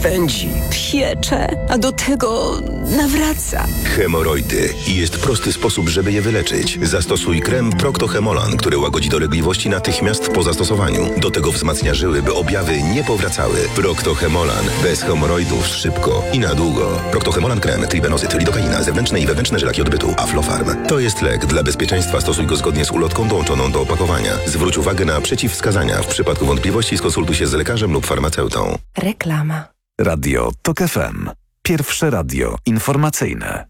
Swędzi, piecze, a do tego nawraca. Hemoroidy. I jest prosty sposób, żeby je wyleczyć. Zastosuj krem Procto-Hemolan, który łagodzi dolegliwości natychmiast po zastosowaniu. Do tego wzmacnia żyły, by objawy nie powracały. Procto-Hemolan. Bez hemoroidów szybko i na długo. Procto-Hemolan krem, tribenozyt, lidokaina, zewnętrzne i wewnętrzne żylaki odbytu, Aflofarm. To jest lek. Dla bezpieczeństwa stosuj go zgodnie z ulotką dołączoną do opakowania. Zwróć uwagę na przeciwwskazania. W przypadku wątpliwości skonsultuj się z lekarzem lub farmaceutą. Reklama. Radio TOK FM. Pierwsze radio informacyjne.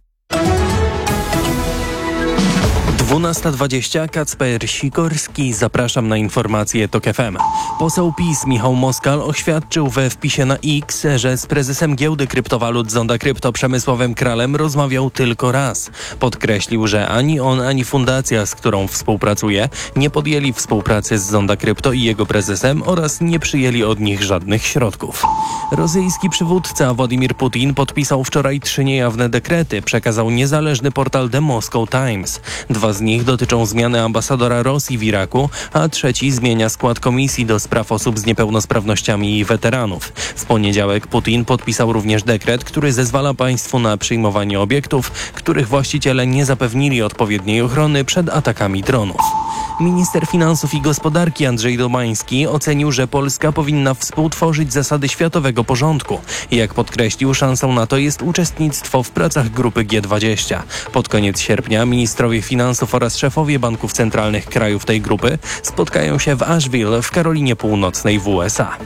12:20. Kacper Sikorski. Zapraszam na informacje TOK FM. Poseł PiS Michał Moskal oświadczył we wpisie na X, że z prezesem giełdy kryptowalut Zonda Krypto Przemysławem Kralem rozmawiał tylko raz. Podkreślił, że ani on, ani fundacja, z którą współpracuje, nie podjęli współpracy z Zonda Krypto i jego prezesem oraz nie przyjęli od nich żadnych środków. Rosyjski przywódca Władimir Putin podpisał wczoraj 3 niejawne dekrety, przekazał niezależny portal The Moscow Times. 2 z nich dotyczą zmiany ambasadora Rosji w Iraku, a 3 zmienia skład komisji do spraw osób z niepełnosprawnościami i weteranów. W poniedziałek Putin podpisał również dekret, który zezwala państwu na przyjmowanie obiektów, których właściciele nie zapewnili odpowiedniej ochrony przed atakami dronów. Minister Finansów i Gospodarki Andrzej Domański ocenił, że Polska powinna współtworzyć zasady światowego porządku. Jak podkreślił, szansą na to jest uczestnictwo w pracach grupy G20. Pod koniec sierpnia ministrowie finansów oraz szefowie banków centralnych krajów tej grupy spotkają się w Asheville w Karolinie Północnej w USA.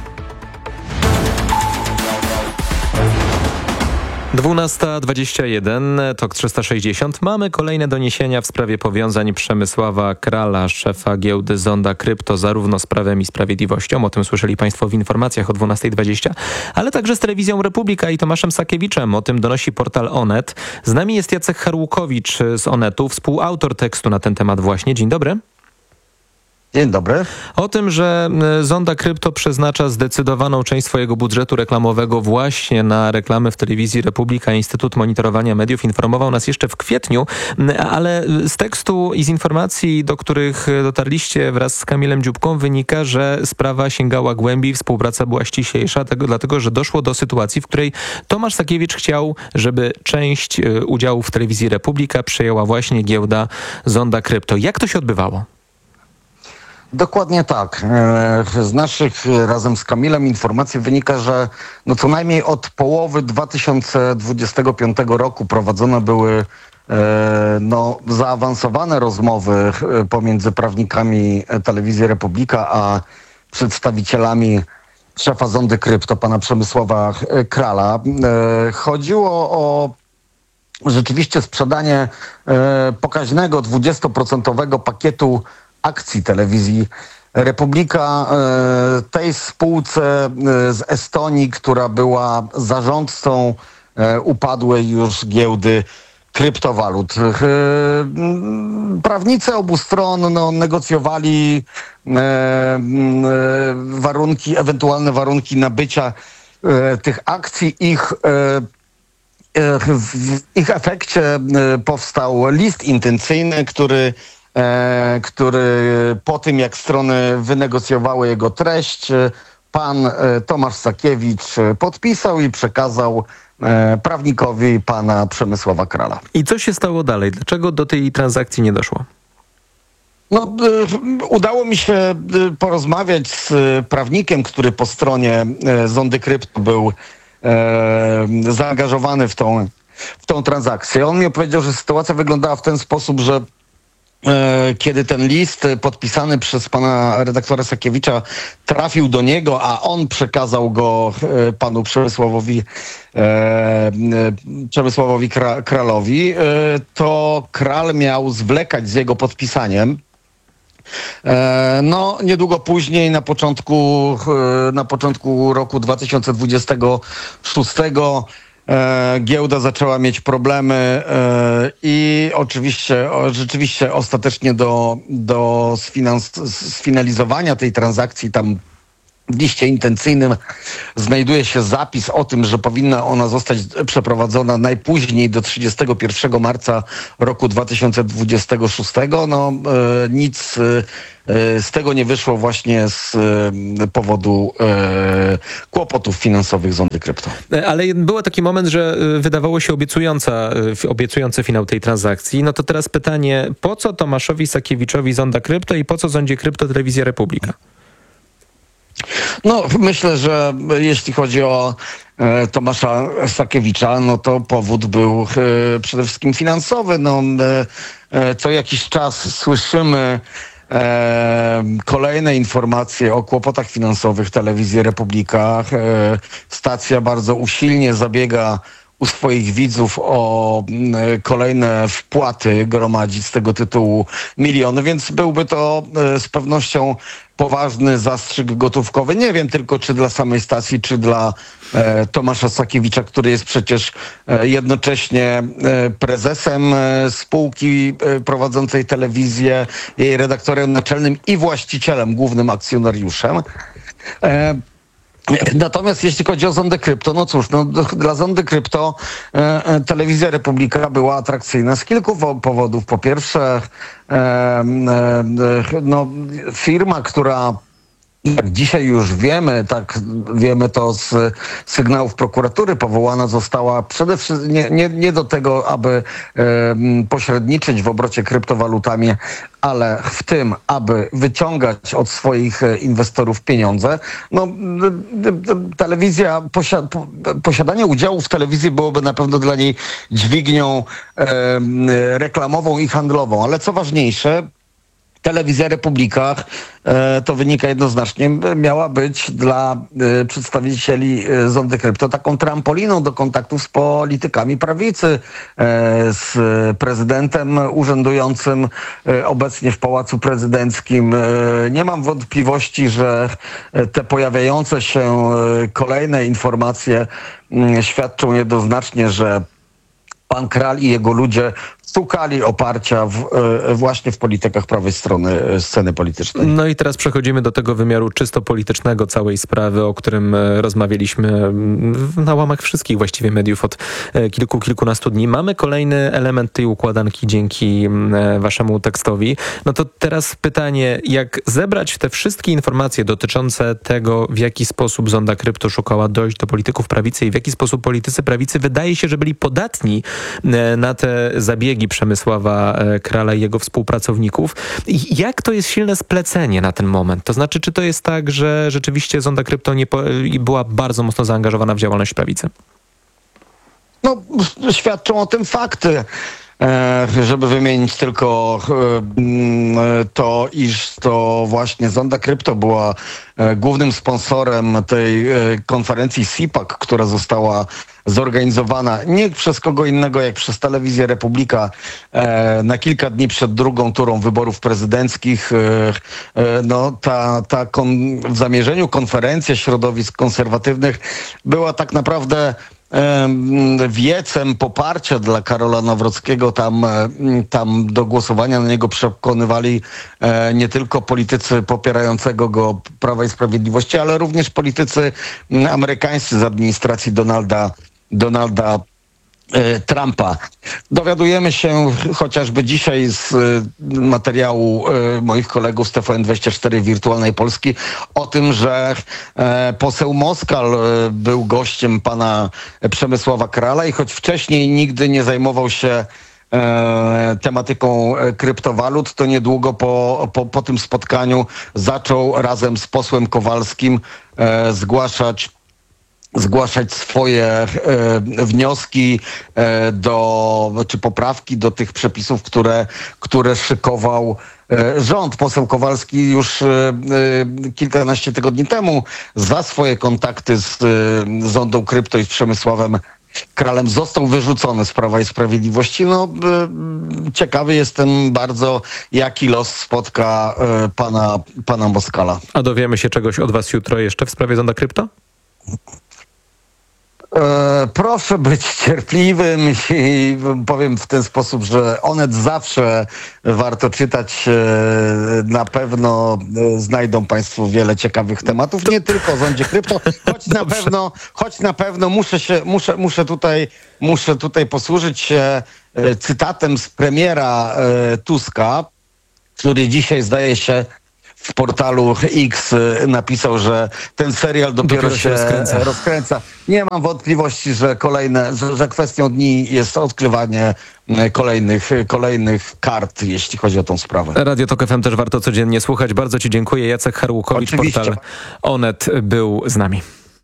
12:21, TOK 360. Mamy kolejne doniesienia w sprawie powiązań Przemysława Krala, szefa giełdy Zonda Krypto, zarówno z Prawem i Sprawiedliwością. O tym słyszeli Państwo w informacjach o 12:20, ale także z Telewizją Republika i Tomaszem Sakiewiczem. O tym donosi portal Onet. Z nami jest Jacek Harłukowicz z Onetu, współautor tekstu na ten temat właśnie. Dzień dobry. Dzień dobry. O tym, że Zonda Krypto przeznacza zdecydowaną część swojego budżetu reklamowego właśnie na reklamy w Telewizji Republika, Instytut Monitorowania Mediów informował nas jeszcze w kwietniu, ale z tekstu i z informacji, do których dotarliście wraz z Kamilem Dziubką, wynika, że sprawa sięgała głębiej, współpraca była ściślejsza, dlatego, że doszło do sytuacji, w której Tomasz Sakiewicz chciał, żeby część udziałów w Telewizji Republika przejęła właśnie giełda Zonda Krypto. Jak to się odbywało? Dokładnie tak. Z naszych razem z Kamilem informacji wynika, że co najmniej od połowy 2025 roku prowadzone były zaawansowane rozmowy pomiędzy prawnikami Telewizji Republika a przedstawicielami szefa Zondy Krypto, pana Przemysława Krala. Chodziło o rzeczywiście sprzedanie pokaźnego 20% pakietu akcji Telewizji Republika tej spółce z Estonii, która była zarządcą upadłej już giełdy kryptowalut. Prawnicy obu stron negocjowali ewentualne warunki nabycia tych akcji. W ich efekcie powstał list intencyjny, który po tym, jak strony wynegocjowały jego treść, pan Tomasz Sakiewicz podpisał i przekazał prawnikowi pana Przemysława Krala. I co się stało dalej? Dlaczego do tej transakcji nie doszło? Udało mi się porozmawiać z prawnikiem, który po stronie Zondy Krypto był zaangażowany w tą transakcję. On mi opowiedział, że sytuacja wyglądała w ten sposób, że kiedy ten list podpisany przez pana redaktora Sakiewicza trafił do niego, a on przekazał go panu Przemysławowi Kralowi, to Kral miał zwlekać z jego podpisaniem. Niedługo później, na początku roku 2026 giełda zaczęła mieć problemy i rzeczywiście ostatecznie do sfinalizowania tej transakcji tam W liście intencyjnym znajduje się zapis o tym, że powinna ona zostać przeprowadzona najpóźniej do 31 marca roku 2026. Nic z tego nie wyszło właśnie z powodu kłopotów finansowych Zondy Krypto. Ale był taki moment, że wydawało się obiecujący finał tej transakcji. No to teraz pytanie, po co Tomaszowi Sakiewiczowi Zonda Krypto i po co Zondzie Krypto Telewizja Republika? No, myślę, że jeśli chodzi o Tomasza Sakiewicza, no to powód był przede wszystkim finansowy. Co jakiś czas słyszymy kolejne informacje o kłopotach finansowych Telewizji Republika. Stacja bardzo usilnie zabiega u swoich widzów o kolejne wpłaty, gromadzi z tego tytułu miliony, więc byłby to z pewnością poważny zastrzyk gotówkowy. Nie wiem tylko, czy dla samej stacji, czy dla Tomasza Sakiewicza, który jest przecież jednocześnie prezesem spółki prowadzącej telewizję, jej redaktorem naczelnym i właścicielem, głównym akcjonariuszem. Natomiast jeśli chodzi o Zondę Krypto, no cóż, dla Zondy Krypto Telewizja Republika była atrakcyjna z kilku powodów. Po pierwsze, firma, która, jak dzisiaj już wiemy, tak wiemy to z sygnałów prokuratury, powołana została przede wszystkim nie do tego, aby pośredniczyć w obrocie kryptowalutami, ale w tym, aby wyciągać od swoich inwestorów pieniądze. Telewizja, posiadanie udziału w telewizji byłoby na pewno dla niej dźwignią reklamową i handlową, ale co ważniejsze, Telewizja Republika, to wynika jednoznacznie, miała być dla przedstawicieli Zondy Krypto taką trampoliną do kontaktów z politykami prawicy, z prezydentem urzędującym obecnie w Pałacu Prezydenckim. Nie mam wątpliwości, że te pojawiające się kolejne informacje świadczą jednoznacznie, że pan Kral i jego ludzie szukali oparcia właśnie w politykach prawej strony sceny politycznej. No i teraz przechodzimy do tego wymiaru czysto politycznego całej sprawy, o którym rozmawialiśmy na łamach wszystkich właściwie mediów od kilkunastu dni. Mamy kolejny element tej układanki dzięki waszemu tekstowi. No to teraz pytanie, jak zebrać te wszystkie informacje dotyczące tego, w jaki sposób Zonda Krypto szukała dojść do polityków prawicy i w jaki sposób politycy prawicy wydaje się, że byli podatni na te zabiegi Przemysława Krala i jego współpracowników. I jak to jest silne splecenie na ten moment? To znaczy, czy to jest tak, że rzeczywiście Zonda Krypto była bardzo mocno zaangażowana w działalność prawicy? No, świadczą o tym fakty. Żeby wymienić tylko to, iż to właśnie Zonda Krypto była głównym sponsorem tej konferencji CPAC, która została zorganizowana nie przez kogo innego jak przez Telewizję Republika na kilka dni przed drugą turą wyborów prezydenckich. W zamierzeniu konferencja środowisk konserwatywnych była tak naprawdę wiecem poparcia dla Karola Nawrockiego. Tam do głosowania na niego przekonywali nie tylko politycy popierającego go Prawa i Sprawiedliwości, ale również politycy amerykańscy z administracji Donalda Trumpa. Dowiadujemy się chociażby dzisiaj z materiału moich kolegów z TVN24 Wirtualnej Polski o tym, że poseł Moskal był gościem pana Przemysława Krala i choć wcześniej nigdy nie zajmował się tematyką kryptowalut, to niedługo po tym spotkaniu zaczął razem z posłem Kowalskim zgłaszać swoje wnioski czy poprawki do tych przepisów, które szykował rząd. Poseł Kowalski już kilkanaście tygodni temu za swoje kontakty z Zondą Krypto i z Przemysławem Kralem został wyrzucony z Prawa i Sprawiedliwości. Ciekawy jestem bardzo, jaki los spotka pana Moskala. A dowiemy się czegoś od was jutro jeszcze w sprawie Zonda Krypto? Proszę być cierpliwym i powiem w ten sposób, że Onet zawsze warto czytać. Na pewno znajdą Państwo wiele ciekawych tematów, nie tylko o zondzie krypto, choć na pewno muszę tutaj posłużyć się cytatem z premiera Tuska, który dzisiaj zdaje się w portalu X napisał, że ten serial dopiero się rozkręca. Nie mam wątpliwości, że kwestią dni jest odkrywanie kolejnych kart, jeśli chodzi o tą sprawę. Radio Tok FM też warto codziennie słuchać. Bardzo Ci dziękuję. Jacek Harłukowicz, Oczywiście. portal Onet był z nami.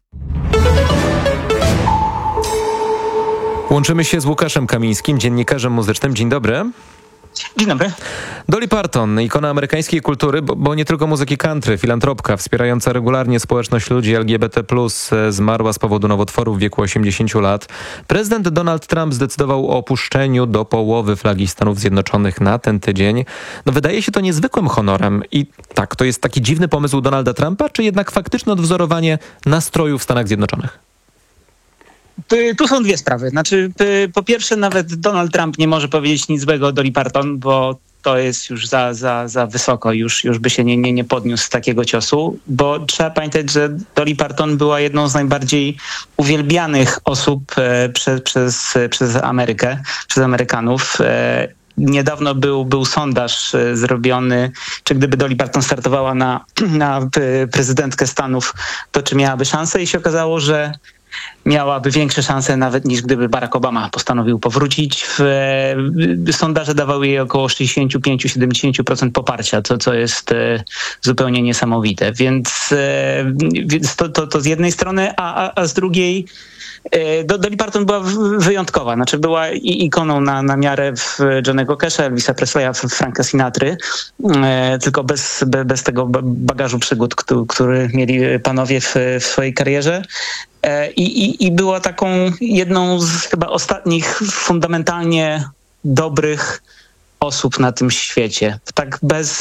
Łączymy się z Łukaszem Kamińskim, dziennikarzem muzycznym. Dzień dobry. Dzień dobry. Dolly Parton, ikona amerykańskiej kultury, bo nie tylko muzyki country, filantropka, wspierająca regularnie społeczność ludzi LGBT+, zmarła z powodu nowotworu w wieku 80 lat. Prezydent Donald Trump zdecydował o opuszczeniu do połowy flagi Stanów Zjednoczonych na ten tydzień. No, wydaje się to niezwykłym honorem i tak, to jest taki dziwny pomysł Donalda Trumpa, czy jednak faktyczne odwzorowanie nastroju w Stanach Zjednoczonych? Tu są dwie sprawy. Znaczy, po pierwsze, nawet Donald Trump nie może powiedzieć nic złego o Dolly Parton, bo to jest już za wysoko, już by się nie podniósł z takiego ciosu, bo trzeba pamiętać, że Dolly Parton była jedną z najbardziej uwielbianych osób przez Amerykę, przez Amerykanów. Niedawno był sondaż zrobiony, czy gdyby Dolly Parton startowała na prezydentkę Stanów, to czy miałaby szansę, i się okazało, że miałaby większe szanse nawet niż gdyby Barack Obama postanowił powrócić. Sondaże dawały jej około 65-70% poparcia, co jest zupełnie niesamowite. Więc to z jednej strony, a z drugiej Dolly Parton była wyjątkowa. Znaczy była ikoną na miarę Johnny'ego Casha, Elvisa Presleya, Franka Sinatry, tylko bez tego bagażu przygód, który mieli panowie w swojej karierze. I była taką jedną z chyba ostatnich fundamentalnie dobrych osób na tym świecie. Tak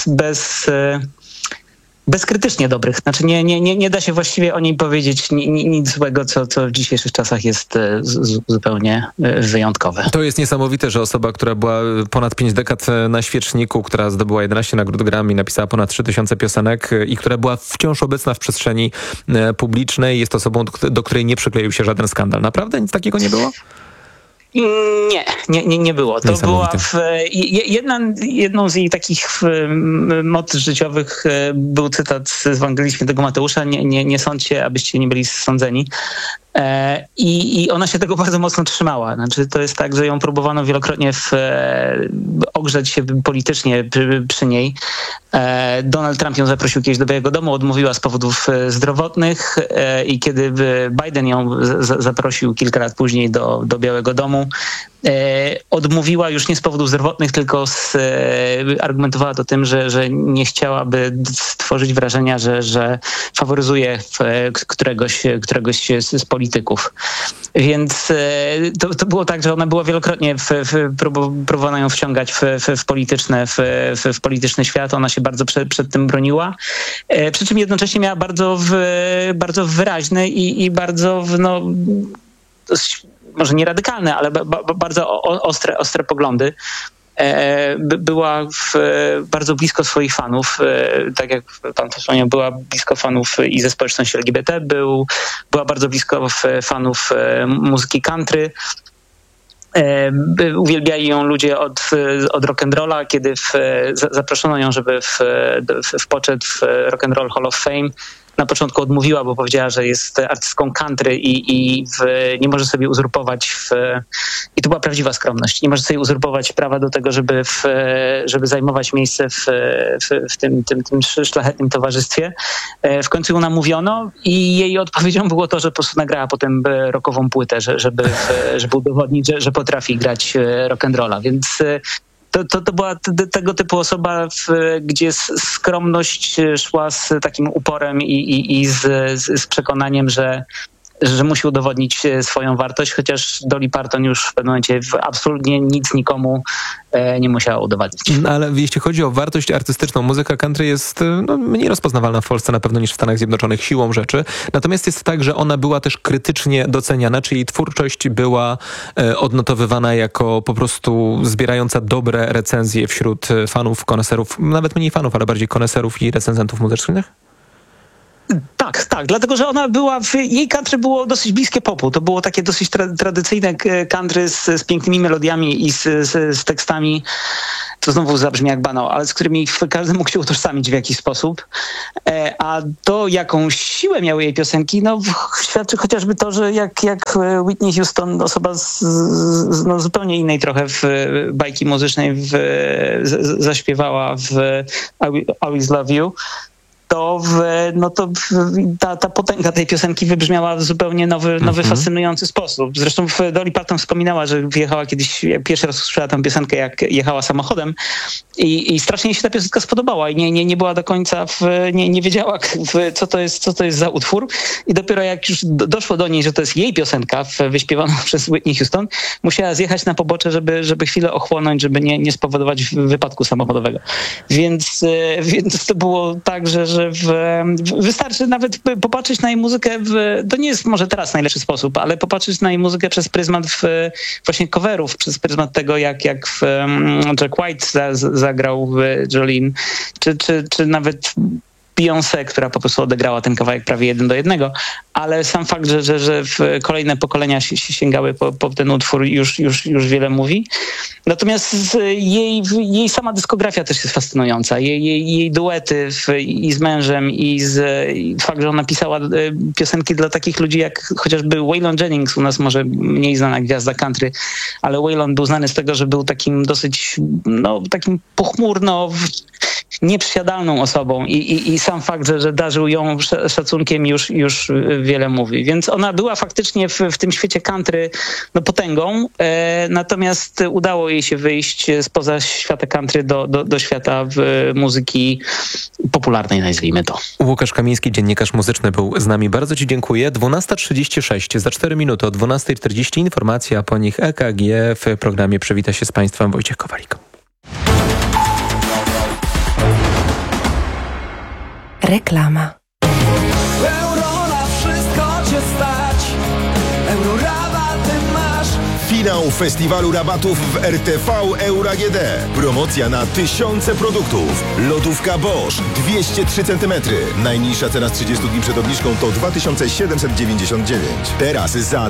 bezkrytycznie dobrych. Znaczy nie da się właściwie o niej powiedzieć nic złego, co w dzisiejszych czasach jest zupełnie wyjątkowe. To jest niesamowite, że osoba, która była ponad 5 dekad na świeczniku, która zdobyła 11 nagród Grammy, napisała ponad 3000 piosenek i która była wciąż obecna w przestrzeni publicznej, jest osobą, do której nie przykleił się żaden skandal. Naprawdę nic takiego nie było? Nie było. To była jedną z jej takich motto życiowych był cytat z Ewangelii Świętego Mateusza: nie sądźcie, abyście nie byli sądzeni. I ona się tego bardzo mocno trzymała. Znaczy, to jest tak, że ją próbowano wielokrotnie ogrzeć się politycznie przy niej. Donald Trump ją zaprosił kiedyś do Białego Domu, odmówiła z powodów zdrowotnych i kiedy Biden ją zaprosił kilka lat później do Białego Domu, odmówiła już nie z powodów zdrowotnych, tylko argumentowała to tym, że nie chciałaby stworzyć wrażenia, że faworyzuje któregoś z polityków. Więc to było tak, że ona była wielokrotnie próbowano ją wciągać w polityczny świat. Ona się bardzo przed tym broniła. Przy czym jednocześnie miała bardzo wyraźne i bardzo dość, może nie radykalne, ale bardzo ostre poglądy. Była bardzo blisko swoich fanów, tak jak pan wspomniał, była blisko fanów i ze społeczności LGBT, była bardzo blisko fanów muzyki country. Uwielbiali ją ludzie od rock'n'rolla, kiedy zaproszono ją, żeby w poczet w Rock and Roll Hall of Fame. Na początku odmówiła, bo powiedziała, że jest artystką country i nie może sobie uzurpować i to była prawdziwa skromność, nie może sobie uzurpować prawa do tego, żeby zajmować miejsce w tym szlachetnym towarzystwie. W końcu ją namówiono i jej odpowiedzią było to, że po prostu nagrała potem rockową płytę, żeby udowodnić, że potrafi grać rock'n'rolla, więc to była tego typu osoba, gdzie skromność szła z takim uporem i z przekonaniem, że że musi udowodnić swoją wartość, chociaż Dolly Parton już w pewnym momencie absolutnie nic nikomu nie musiała udowadniać. Ale jeśli chodzi o wartość artystyczną, muzyka country jest mniej rozpoznawalna w Polsce na pewno niż w Stanach Zjednoczonych siłą rzeczy. Natomiast jest tak, że ona była też krytycznie doceniana, czyli jej twórczość była odnotowywana jako po prostu zbierająca dobre recenzje wśród fanów, koneserów, nawet mniej fanów, ale bardziej koneserów i recenzentów muzycznych? Tak, dlatego, że ona była, jej country było dosyć bliskie popu. To było takie dosyć tradycyjne country z pięknymi melodiami i z tekstami, to znowu zabrzmi jak banał, ale z którymi każdy mógł się utożsamić w jakiś sposób. A to, jaką siłę miały jej piosenki, świadczy chociażby to, że jak Whitney Houston, osoba z zupełnie innej trochę bajki muzycznej zaśpiewała w I Always Love You, ta potęga tej piosenki wybrzmiała w zupełnie nowy fascynujący sposób. Zresztą Dolly Parton wspominała, że wyjechała kiedyś, pierwszy raz usłyszała tę piosenkę, jak jechała samochodem i strasznie jej się ta piosenka spodobała i nie była do końca, nie wiedziała, co to jest za utwór i dopiero jak już doszło do niej, że to jest jej piosenka wyśpiewana przez Whitney Houston, musiała zjechać na pobocze, żeby chwilę ochłonąć, żeby nie spowodować wypadku samochodowego. Więc to było tak, że wystarczy nawet popatrzeć na jej muzykę, to nie jest może teraz najlepszy sposób, ale popatrzeć na jej muzykę przez pryzmat właśnie coverów, przez pryzmat tego, jak Jack White zagrał w Jolene, czy nawet Beyoncé, która po prostu odegrała ten kawałek prawie 1:1, ale sam fakt, że kolejne pokolenia sięgały po ten utwór już wiele mówi. Natomiast jej sama dyskografia też jest fascynująca. Jej duety i z mężem i fakt, że ona pisała piosenki dla takich ludzi jak chociażby Waylon Jennings, u nas może mniej znana gwiazda country, ale Waylon był znany z tego, że był takim dosyć, takim pochmurno nieprzysiadalną osobą i sam fakt, że darzył ją szacunkiem już wiele mówi. Więc ona była faktycznie w tym świecie country potęgą, natomiast udało jej się wyjść spoza świata country do świata muzyki popularnej, nazwijmy to. Łukasz Kamiński, dziennikarz muzyczny, był z nami. Bardzo ci dziękuję. 12:36, za 4 minuty o 12:40 informacja, a po nich EKG. W programie przywita się z Państwem Wojciech Kowalik. Reklama. Euro na wszystko cię stać. Euro rabaty masz. Finał festiwalu rabatów w RTV Euro AGD. Promocja na tysiące produktów. Lodówka Bosch 203 cm. Najniższa cena z 30 dni przed obniżką to 2799. Teraz za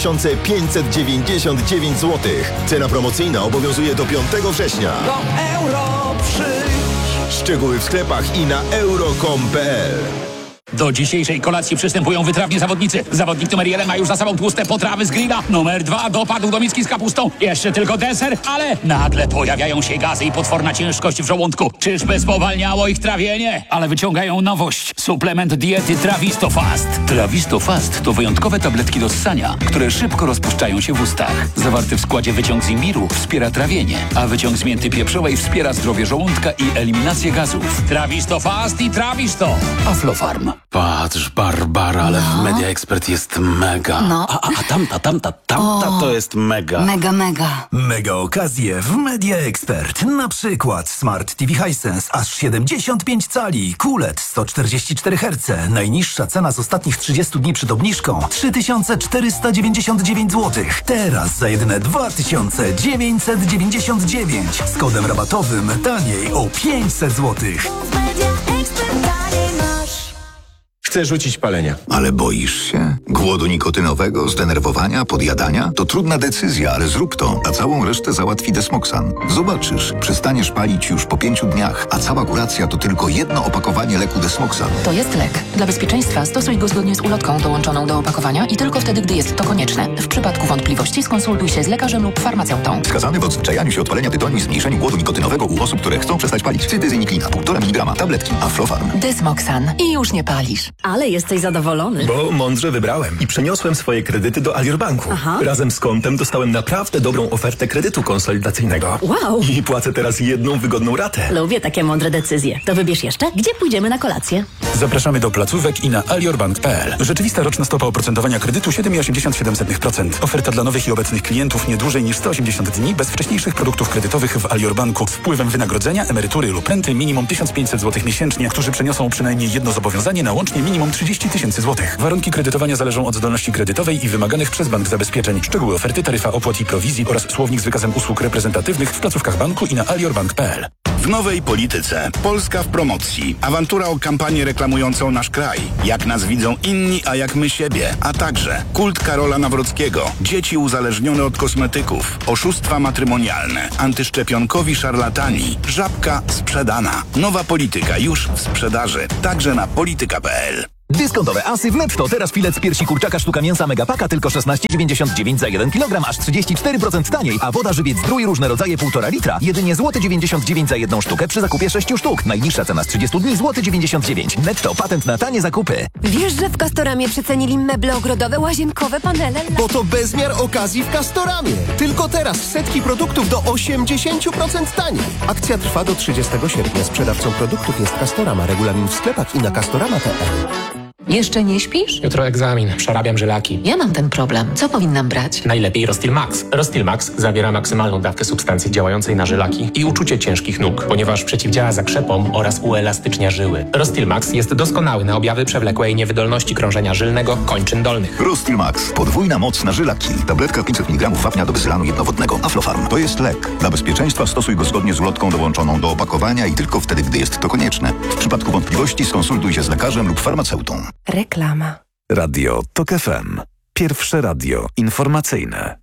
2599 zł. Cena promocyjna obowiązuje do 5 września. Do euro przyjdź. Szczegóły w sklepach i na euro.com.pl. Do dzisiejszej kolacji przystępują wytrawni zawodnicy. Zawodnik numer 1 ma już za sobą tłuste potrawy z grilla. Numer 2 dopadł do miski z kapustą. Jeszcze tylko deser, ale nagle pojawiają się gazy i potworna ciężkość w żołądku. Czyżby spowalniało ich trawienie? Ale wyciągają nowość. Suplement diety Travistofast. Travistofast to wyjątkowe tabletki do ssania, które szybko rozpuszczają się w ustach. Zawarty w składzie wyciąg z imbiru wspiera trawienie, a wyciąg z mięty pieprzowej wspiera zdrowie żołądka i eliminację gazów. Travistofast i Travisto. Aflofarm. Patrz, Barbara, ale w Media Expert jest mega. No. A tamta to jest mega. Mega. Mega okazje w Media Expert. Na przykład Smart TV Hisense aż 75 cali, QLED 144 Hz. Najniższa cena z ostatnich 30 dni przed obniżką 3499 zł. Teraz za jedyne 2999. Z kodem rabatowym taniej o 500 zł. Chcę rzucić palenie. Ale boisz się? Głodu nikotynowego, zdenerwowania, podjadania? To trudna decyzja, ale zrób to, a całą resztę załatwi Desmoxan. Zobaczysz, przestaniesz palić już po 5 dniach, a cała kuracja to tylko jedno opakowanie leku Desmoxan. To jest lek. Dla bezpieczeństwa stosuj go zgodnie z ulotką dołączoną do opakowania i tylko wtedy, gdy jest to konieczne. W przypadku wątpliwości skonsultuj się z lekarzem lub farmaceutą. Wskazany w odzwyczajaniu się od palenia tytoniu i zmniejszeniu głodu nikotynowego u osób, które chcą przestać palić. Cytyzyniklina 1,5 mg. Tabletki Aflofarm. Desmoxan. I już nie palisz. Ale jesteś zadowolony. Bo mądrze wybrałem i przeniosłem swoje kredyty do Alior Banku. Aha. Razem z kontem dostałem naprawdę dobrą ofertę kredytu konsolidacyjnego. Wow. I płacę teraz jedną wygodną ratę. Lubię takie mądre decyzje. To wybierz jeszcze, gdzie pójdziemy na kolację. Zapraszamy do placówek i na aliorbank.pl. Rzeczywista roczna stopa oprocentowania kredytu 7,87%. Oferta dla nowych i obecnych klientów nie dłużej niż 180 dni bez wcześniejszych produktów kredytowych w Alior Banku z wpływem wynagrodzenia, emerytury lub renty minimum 1500 zł miesięcznie, którzy przeniosą przynajmniej jedno zobowiązanie na łącznie minimum 30 000 złotych. Warunki kredytowania zależą od zdolności kredytowej i wymaganych przez bank zabezpieczeń. Szczegóły oferty, taryfa opłat i prowizji oraz słownik z wykazem usług reprezentatywnych w placówkach banku i na aliorbank.pl. W nowej polityce. Polska w promocji. Awantura o kampanię reklamującą nasz kraj. Jak nas widzą inni, a jak my siebie. A także kult Karola Nawrockiego. Dzieci uzależnione od kosmetyków. Oszustwa matrymonialne. Antyszczepionkowi szarlatani. Żabka sprzedana. Nowa polityka już w sprzedaży. Także na polityka.pl. Dyskontowe asy w Netto. Teraz filet z piersi kurczaka sztuka mięsa Megapaka tylko 16,99 za 1 kg, aż 34% taniej, a woda żywiec Zdrój różne rodzaje 1,5 litra jedynie złoty 99 za jedną sztukę przy zakupie 6 sztuk. Najniższa cena z 30 dni złoty 99. Netto, patent na tanie zakupy. Wiesz, że w Castoramie przecenili meble ogrodowe, łazienkowe, panele? Bo to bezmiar okazji w Castoramie. Tylko teraz setki produktów do 80% taniej. Akcja trwa do 30 sierpnia. Sprzedawcą produktów jest Castorama. Regulamin w sklepach i na castorama.pl. Jeszcze nie śpisz? Jutro egzamin, przerabiam żylaki. Ja mam ten problem. Co powinnam brać? Najlepiej Rostil Max. Rostil Max zawiera maksymalną dawkę substancji działającej na żylaki i uczucie ciężkich nóg, ponieważ przeciwdziała zakrzepom oraz uelastycznia żyły. Rostil Max jest doskonały na objawy przewlekłej niewydolności krążenia żylnego kończyn dolnych. Rostil Max. Podwójna moc na żylaki. Tabletka 500 mg wapnia do wysylanu jednowodnego. Aflofarm. To jest lek. Dla bezpieczeństwa stosuj go zgodnie z ulotką dołączoną do opakowania i tylko wtedy, gdy jest to konieczne. W przypadku wątpliwości skonsultuj się z lekarzem lub farmaceutą. Reklama. Radio TOK FM. Pierwsze radio informacyjne.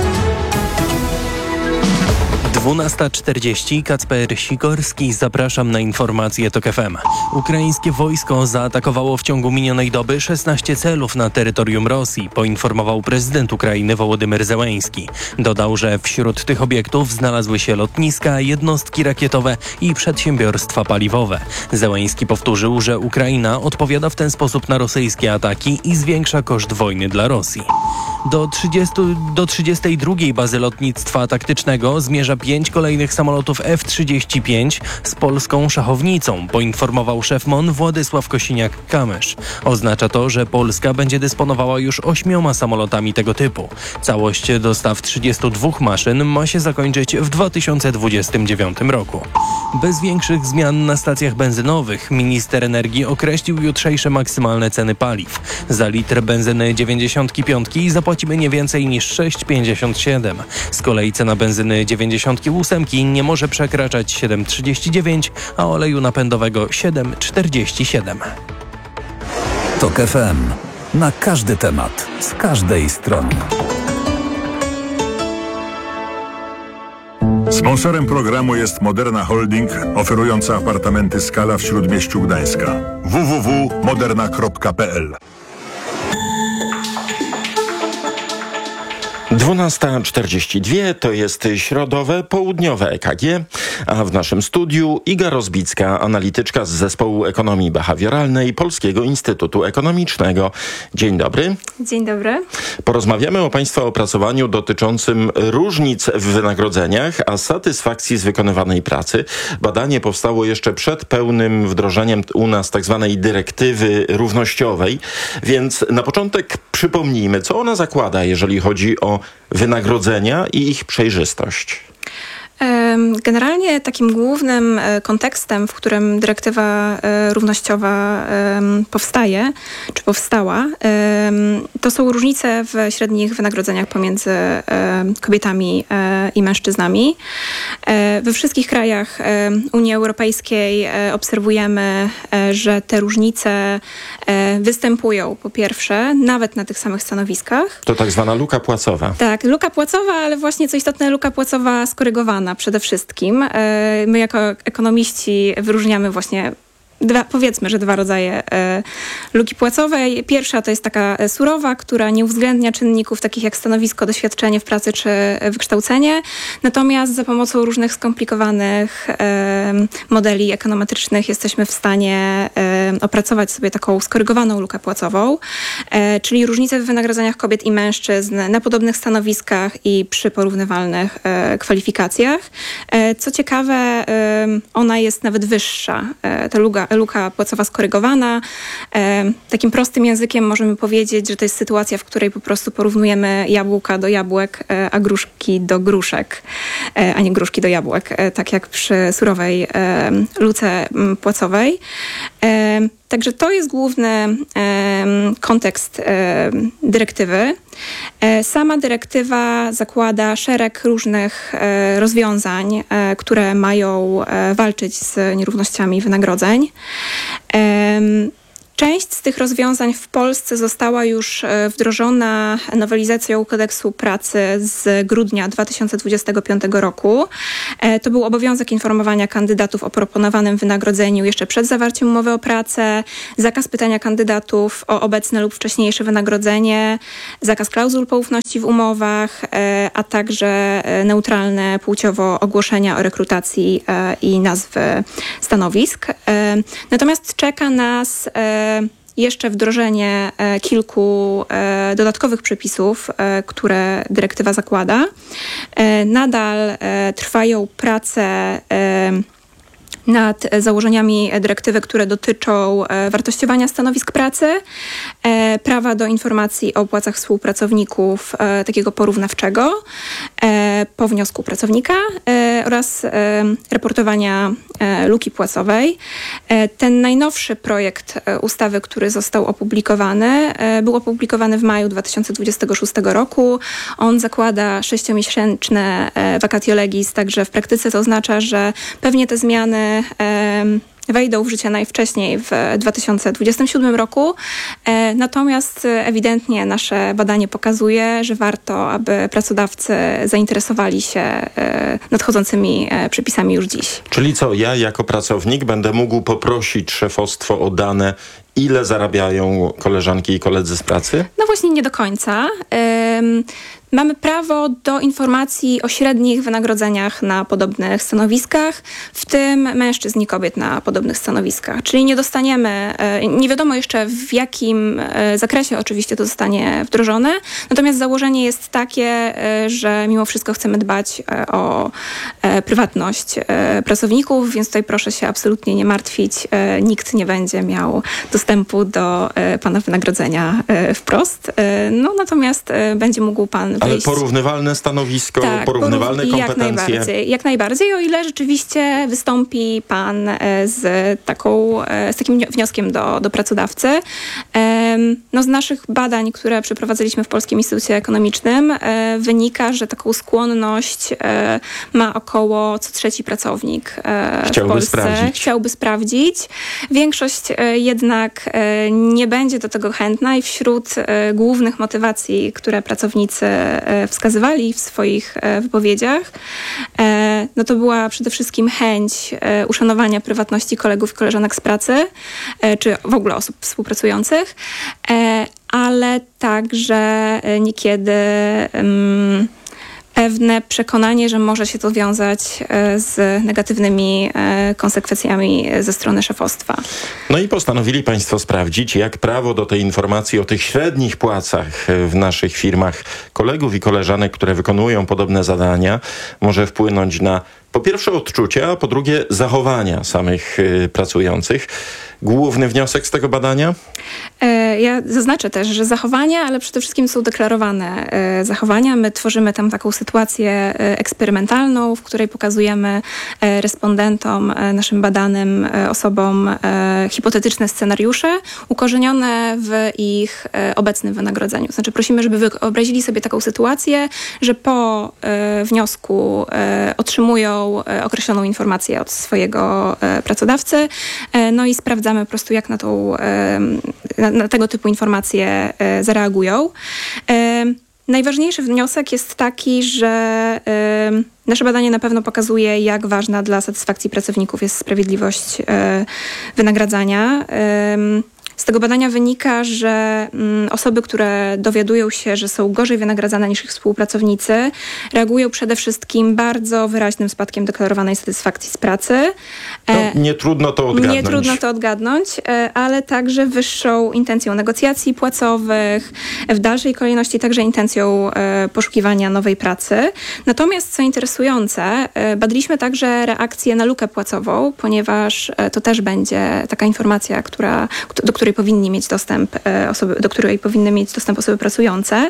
12:40. Kacper Sikorski. Zapraszam na informacje TOK FM. Ukraińskie wojsko zaatakowało w ciągu minionej doby 16 celów na terytorium Rosji, poinformował prezydent Ukrainy Wołodymyr Zełenski. Dodał, że wśród tych obiektów znalazły się lotniska, jednostki rakietowe i przedsiębiorstwa paliwowe. Zełenski powtórzył, że Ukraina odpowiada w ten sposób na rosyjskie ataki i zwiększa koszt wojny dla Rosji. Do 32. bazy lotnictwa taktycznego zmierza 5 kolejnych samolotów F-35 z polską szachownicą, poinformował szef MON Władysław Kosiniak-Kamysz. Oznacza to, że Polska będzie dysponowała już 8 samolotami tego typu. Całość dostaw 32 maszyn ma się zakończyć w 2029 roku. Bez większych zmian na stacjach benzynowych minister energii określił jutrzejsze maksymalne ceny paliw. Za litr benzyny 95 zapłacimy nie więcej niż 6,57. Z kolei cena benzyny 98 nie może przekraczać 7,39, a oleju napędowego 7,47. TOK FM. Na każdy temat, z każdej strony. Sponsorem programu jest Moderna Holding, oferująca apartamenty Skala w Śródmieściu Gdańska. www.moderna.pl. 12:42 to jest środowe, południowe EKG, a w naszym studiu Iga Rozbicka, analityczka z Zespołu Ekonomii Behawioralnej Polskiego Instytutu Ekonomicznego. Dzień dobry. Dzień dobry. Porozmawiamy o Państwa opracowaniu dotyczącym różnic w wynagrodzeniach, a satysfakcji z wykonywanej pracy. Badanie powstało jeszcze przed pełnym wdrożeniem u nas tzw. dyrektywy równościowej, więc na początek przypomnijmy, co ona zakłada, jeżeli chodzi o wynagrodzenia i ich przejrzystość. Generalnie takim głównym kontekstem, w którym dyrektywa równościowa powstaje, czy powstała, to są różnice w średnich wynagrodzeniach pomiędzy kobietami i mężczyznami. We wszystkich krajach Unii Europejskiej obserwujemy, że te różnice występują, po pierwsze, nawet na tych samych stanowiskach. To tak zwana luka płacowa. Tak, luka płacowa, ale właśnie co istotne, luka płacowa skorygowana przede wszystkim. My jako ekonomiści wyróżniamy właśnie powiedzmy, że dwa rodzaje luki płacowej. Pierwsza to jest taka surowa, która nie uwzględnia czynników takich jak stanowisko, doświadczenie w pracy czy wykształcenie. Natomiast za pomocą różnych skomplikowanych modeli ekonometrycznych jesteśmy w stanie opracować sobie taką skorygowaną lukę płacową, czyli różnice w wynagrodzeniach kobiet i mężczyzn na podobnych stanowiskach i przy porównywalnych kwalifikacjach. Co ciekawe, ona jest nawet wyższa. Ta luka płacowa skorygowana. Takim prostym językiem możemy powiedzieć, że to jest sytuacja, w której po prostu porównujemy jabłka do jabłek, a gruszki do gruszek, a nie gruszki do jabłek, tak jak przy surowej luce płacowej. Także to jest główny kontekst dyrektywy. Sama dyrektywa zakłada szereg różnych rozwiązań, które mają walczyć z nierównościami wynagrodzeń. Część z tych rozwiązań w Polsce została już wdrożona nowelizacją Kodeksu Pracy z grudnia 2025 roku. To był obowiązek informowania kandydatów o proponowanym wynagrodzeniu jeszcze przed zawarciem umowy o pracę, zakaz pytania kandydatów o obecne lub wcześniejsze wynagrodzenie, zakaz klauzul poufności w umowach, a także neutralne płciowo ogłoszenia o rekrutacji i nazwy stanowisk. Natomiast czeka nas jeszcze wdrożenie kilku dodatkowych przepisów, które dyrektywa zakłada. Nadal trwają prace nad założeniami dyrektywy, które dotyczą wartościowania stanowisk pracy, prawa do informacji o płacach współpracowników takiego porównawczego po wniosku pracownika oraz raportowania luki płacowej. Ten najnowszy projekt ustawy, który został opublikowany, był opublikowany w maju 2026 roku. On zakłada 6-miesięczne vacatio legis, także w praktyce to oznacza, że pewnie te zmiany wejdą w życie najwcześniej w 2027 roku. Natomiast ewidentnie nasze badanie pokazuje, że warto, aby pracodawcy zainteresowali się nadchodzącymi przepisami już dziś. Czyli co, ja jako pracownik będę mógł poprosić szefostwo o dane, ile zarabiają koleżanki i koledzy z pracy? No właśnie nie do końca. Mamy prawo do informacji o średnich wynagrodzeniach na podobnych stanowiskach, w tym mężczyzn i kobiet na podobnych stanowiskach. Czyli nie dostaniemy, nie wiadomo jeszcze w jakim zakresie oczywiście to zostanie wdrożone, natomiast założenie jest takie, że mimo wszystko chcemy dbać o prywatność pracowników, więc tutaj proszę się absolutnie nie martwić. Nikt nie będzie miał dostępu do pana wynagrodzenia wprost. No natomiast będzie mógł pan ale porównywalne stanowisko, tak, porównywalne kompetencje. Jak najbardziej, o ile rzeczywiście wystąpi pan z takim wnioskiem do pracodawcy. No z naszych badań, które przeprowadziliśmy w Polskim Instytucie Ekonomicznym, wynika, że taką skłonność ma około co trzeci pracownik w Polsce. Chciałby sprawdzić. Większość jednak nie będzie do tego chętna i wśród głównych motywacji, które pracownicy wskazywali w swoich wypowiedziach, no to była przede wszystkim chęć uszanowania prywatności kolegów i koleżanek z pracy, czy w ogóle osób współpracujących, ale także niekiedy pewne przekonanie, że może się to wiązać z negatywnymi konsekwencjami ze strony szefostwa. No i postanowili państwo sprawdzić, jak prawo do tej informacji o tych średnich płacach w naszych firmach kolegów i koleżanek, które wykonują podobne zadania, może wpłynąć na po pierwsze odczucia, a po drugie zachowania samych pracujących. Główny wniosek z tego badania? Ja zaznaczę też, że zachowania, ale przede wszystkim są deklarowane zachowania. My tworzymy tam taką sytuację eksperymentalną, w której pokazujemy respondentom, naszym badanym osobom hipotetyczne scenariusze ukorzenione w ich obecnym wynagrodzeniu. Znaczy prosimy, żeby wyobrazili sobie taką sytuację, że po wniosku otrzymują określoną informację od swojego pracodawcy, no i sprawdzamy po prostu, jak na tego typu informacje zareagują. Najważniejszy wniosek jest taki, że nasze badanie na pewno pokazuje, jak ważna dla satysfakcji pracowników jest sprawiedliwość wynagradzania. Z tego badania wynika, że osoby, które dowiadują się, że są gorzej wynagradzane niż ich współpracownicy, reagują przede wszystkim bardzo wyraźnym spadkiem deklarowanej satysfakcji z pracy. Nie trudno to odgadnąć. Ale także wyższą intencją negocjacji płacowych, w dalszej kolejności także intencją poszukiwania nowej pracy. Natomiast co interesujące, badaliśmy także reakcję na lukę płacową, ponieważ to też będzie taka informacja, do której powinny mieć dostęp osoby pracujące.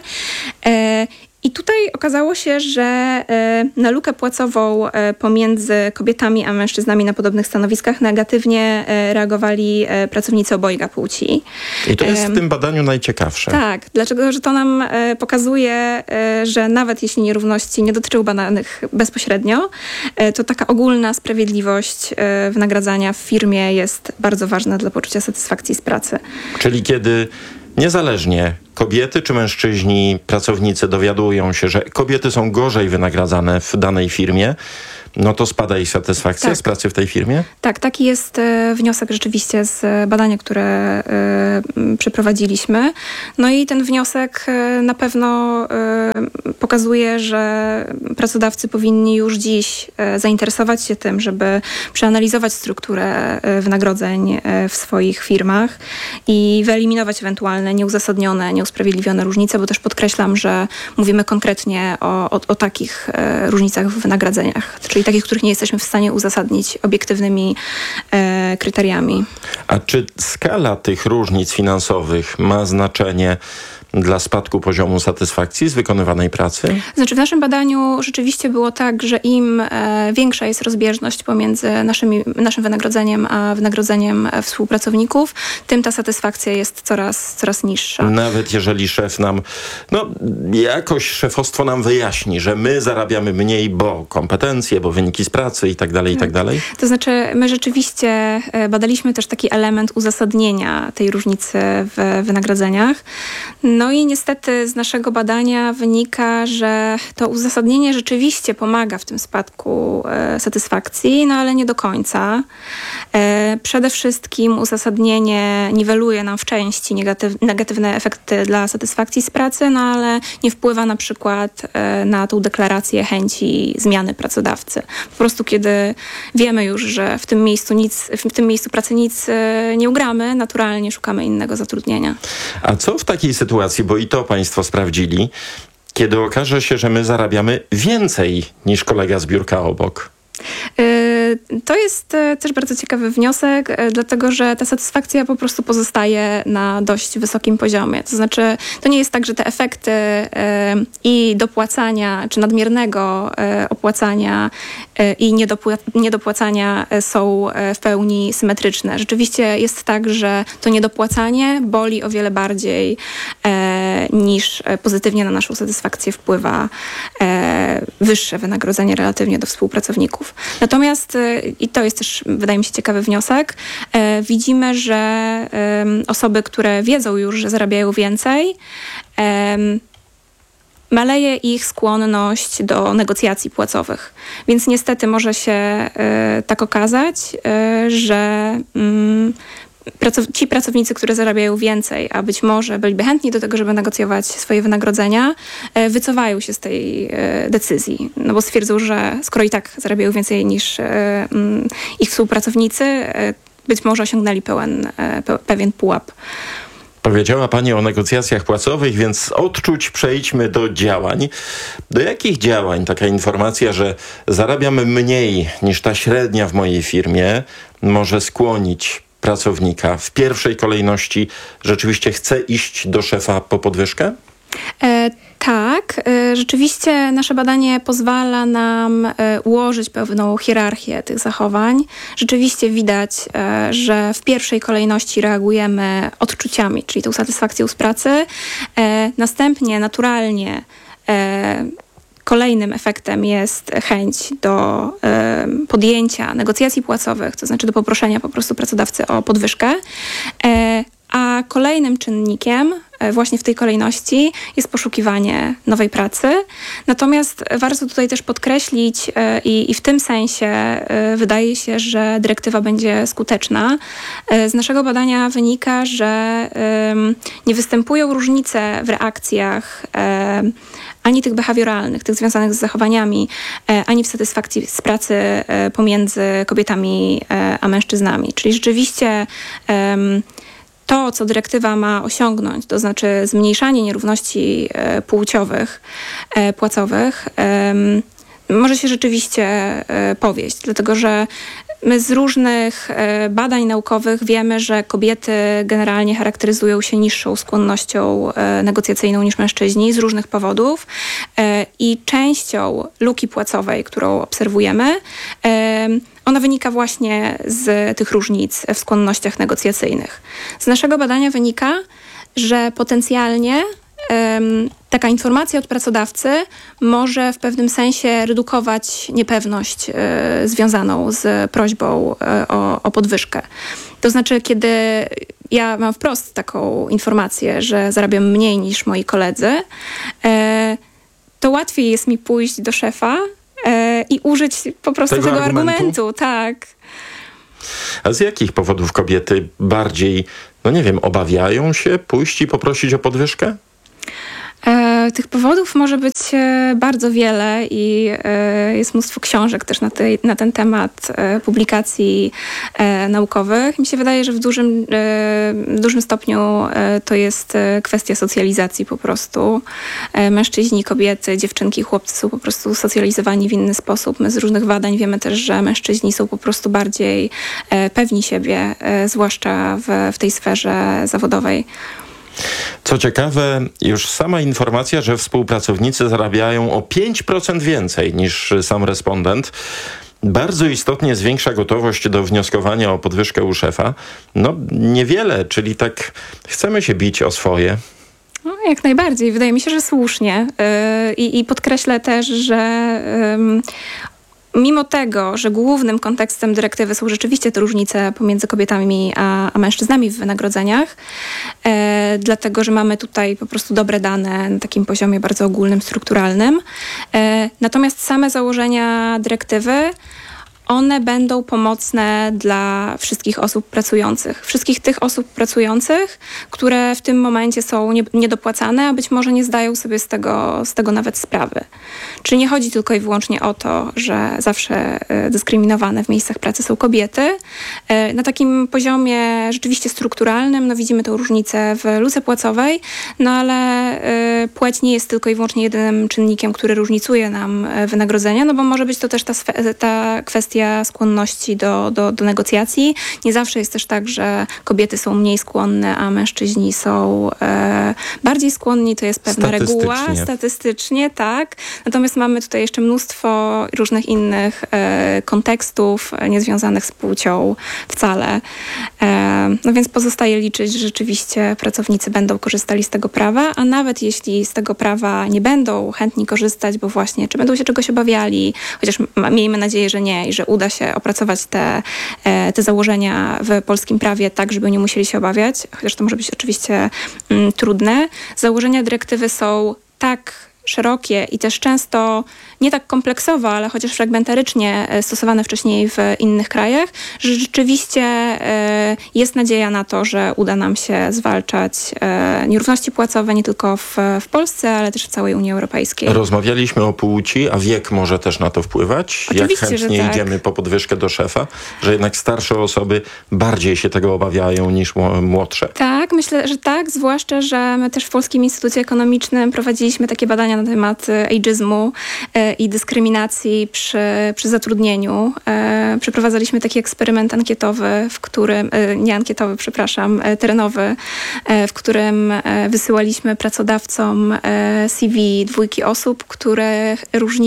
I tutaj okazało się, że na lukę płacową pomiędzy kobietami a mężczyznami na podobnych stanowiskach negatywnie reagowali pracownicy obojga płci. I to jest w tym badaniu najciekawsze. Tak, dlaczego? Że to nam pokazuje, że nawet jeśli nierówności nie dotyczą badanych bezpośrednio, to taka ogólna sprawiedliwość wynagradzania w firmie jest bardzo ważna dla poczucia satysfakcji z pracy. Czyli kiedy niezależnie kobiety czy mężczyźni, pracownicy dowiadują się, że kobiety są gorzej wynagradzane w danej firmie, no to spada ich satysfakcja z pracy w tej firmie? Tak, taki jest wniosek rzeczywiście z badania, które przeprowadziliśmy. No i ten wniosek na pewno pokazuje, że pracodawcy powinni już dziś zainteresować się tym, żeby przeanalizować strukturę wynagrodzeń w swoich firmach i wyeliminować ewentualne nieuzasadnione, nieusprawiedliwione różnice, bo też podkreślam, że mówimy konkretnie o takich różnicach w wynagrodzeniach, czyli takich, których nie jesteśmy w stanie uzasadnić obiektywnymi kryteriami. A czy skala tych różnic finansowych ma znaczenie dla spadku poziomu satysfakcji z wykonywanej pracy? Znaczy w naszym badaniu rzeczywiście było tak, że im większa jest rozbieżność pomiędzy naszym wynagrodzeniem a wynagrodzeniem współpracowników, tym ta satysfakcja jest coraz niższa. Nawet jeżeli szef nam, jakoś szefostwo nam wyjaśni, że my zarabiamy mniej, bo kompetencje, bo wyniki z pracy i tak dalej, i tak dalej? To znaczy my rzeczywiście badaliśmy też taki element uzasadnienia tej różnicy w wynagrodzeniach. No i niestety z naszego badania wynika, że to uzasadnienie rzeczywiście pomaga w tym spadku satysfakcji, no ale nie do końca. Przede wszystkim uzasadnienie niweluje nam w części negatywne efekty dla satysfakcji z pracy, no ale nie wpływa na przykład na tą deklarację chęci zmiany pracodawcy. Po prostu kiedy wiemy już, że w tym miejscu pracy nic nie ugramy, naturalnie szukamy innego zatrudnienia. A co w takiej sytuacji, bo i to państwo sprawdzili, kiedy okaże się, że my zarabiamy więcej niż kolega z biurka obok? To jest też bardzo ciekawy wniosek, dlatego że ta satysfakcja po prostu pozostaje na dość wysokim poziomie. To znaczy, to nie jest tak, że te efekty i dopłacania, czy nadmiernego opłacania i niedopłacania są w pełni symetryczne. Rzeczywiście jest tak, że to niedopłacanie boli o wiele bardziej niż pozytywnie na naszą satysfakcję wpływa wyższe wynagrodzenie relatywnie do współpracowników. Natomiast, i to jest też, wydaje mi się, ciekawy wniosek, widzimy, że osoby, które wiedzą już, że zarabiają więcej, maleje ich skłonność do negocjacji płacowych. Więc niestety może się tak okazać, że ci pracownicy, którzy zarabiają więcej, a być może byliby chętni do tego, żeby negocjować swoje wynagrodzenia, wycofają się z tej decyzji. No bo stwierdzą, że skoro i tak zarabiają więcej niż ich współpracownicy, być może osiągnęli pewien pułap. Powiedziała Pani o negocjacjach płacowych, więc z odczuć przejdźmy do działań. Do jakich działań taka informacja, że zarabiamy mniej niż ta średnia w mojej firmie, może skłonić pracownika w pierwszej kolejności rzeczywiście chce iść do szefa po podwyżkę? Tak, rzeczywiście nasze badanie pozwala nam ułożyć pewną hierarchię tych zachowań. Rzeczywiście widać, że w pierwszej kolejności reagujemy odczuciami, czyli tą satysfakcją z pracy. Następnie naturalnie kolejnym efektem jest chęć do podjęcia negocjacji płacowych, to znaczy do poproszenia po prostu pracodawcy o podwyżkę. A kolejnym czynnikiem właśnie w tej kolejności jest poszukiwanie nowej pracy. Natomiast warto tutaj też podkreślić i w tym sensie wydaje się, że dyrektywa będzie skuteczna. Z naszego badania wynika, że nie występują różnice w reakcjach ani tych behawioralnych, tych związanych z zachowaniami, ani w satysfakcji z pracy pomiędzy kobietami a mężczyznami. Czyli rzeczywiście to, co dyrektywa ma osiągnąć, to znaczy zmniejszanie nierówności płacowych, może się rzeczywiście powieść, dlatego że my z różnych badań naukowych wiemy, że kobiety generalnie charakteryzują się niższą skłonnością negocjacyjną niż mężczyźni z różnych powodów i częścią luki płacowej, którą obserwujemy, ona wynika właśnie z tych różnic w skłonnościach negocjacyjnych. Z naszego badania wynika, że potencjalnie taka informacja od pracodawcy może w pewnym sensie redukować niepewność związaną z prośbą o podwyżkę. To znaczy, kiedy ja mam wprost taką informację, że zarabiam mniej niż moi koledzy, to łatwiej jest mi pójść do szefa i użyć po prostu tego argumentu. Tak. A z jakich powodów kobiety bardziej, obawiają się pójść i poprosić o podwyżkę? Tych powodów może być bardzo wiele i jest mnóstwo książek też na ten temat, publikacji naukowych. Mi się wydaje, że w dużym stopniu to jest kwestia socjalizacji po prostu. Mężczyźni, kobiety, dziewczynki, chłopcy są po prostu socjalizowani w inny sposób. My z różnych badań wiemy też, że mężczyźni są po prostu bardziej pewni siebie, zwłaszcza w tej sferze zawodowej. Co ciekawe, już sama informacja, że współpracownicy zarabiają o 5% więcej niż sam respondent, bardzo istotnie zwiększa gotowość do wnioskowania o podwyżkę u szefa. Niewiele, czyli tak chcemy się bić o swoje. Jak najbardziej. Wydaje mi się, że słusznie. I podkreślę też, że mimo tego, że głównym kontekstem dyrektywy są rzeczywiście te różnice pomiędzy kobietami a mężczyznami w wynagrodzeniach, dlatego, że mamy tutaj po prostu dobre dane na takim poziomie bardzo ogólnym, strukturalnym. Natomiast same założenia dyrektywy, one będą pomocne dla wszystkich osób pracujących. Wszystkich tych osób pracujących, które w tym momencie są niedopłacane, a być może nie zdają sobie z tego nawet sprawy. Czyli nie chodzi tylko i wyłącznie o to, że zawsze dyskryminowane w miejscach pracy są kobiety. Na takim poziomie rzeczywiście strukturalnym widzimy tę różnicę w luce płacowej, ale płeć nie jest tylko i wyłącznie jedynym czynnikiem, który różnicuje nam wynagrodzenia, bo może być to też ta kwestia skłonności do negocjacji. Nie zawsze jest też tak, że kobiety są mniej skłonne, a mężczyźni są bardziej skłonni. To jest pewna reguła. Statystycznie, tak. Natomiast mamy tutaj jeszcze mnóstwo różnych innych kontekstów niezwiązanych z płcią wcale. Więc pozostaje liczyć, że rzeczywiście pracownicy będą korzystali z tego prawa, a nawet jeśli z tego prawa nie będą chętni korzystać, bo właśnie czy będą się czegoś obawiali, chociaż miejmy nadzieję, że nie i że uda się opracować te założenia w polskim prawie tak, żeby nie musieli się obawiać, chociaż to może być oczywiście trudne. Założenia dyrektywy są tak szerokie i też często nie tak kompleksowo, ale chociaż fragmentarycznie stosowane wcześniej w innych krajach, że rzeczywiście jest nadzieja na to, że uda nam się zwalczać nierówności płacowe nie tylko w Polsce, ale też w całej Unii Europejskiej. Rozmawialiśmy o płci, a wiek może też na to wpływać? Oczywiście, jak chętnie idziemy po podwyżkę do szefa? Że jednak starsze osoby bardziej się tego obawiają niż młodsze? Tak, myślę, że tak, zwłaszcza, że my też w Polskim Instytucie Ekonomicznym prowadziliśmy takie badania na temat ageizmu i dyskryminacji przy zatrudnieniu. Przeprowadzaliśmy taki eksperyment ankietowy, terenowy, w którym wysyłaliśmy pracodawcom CV 2 osób, których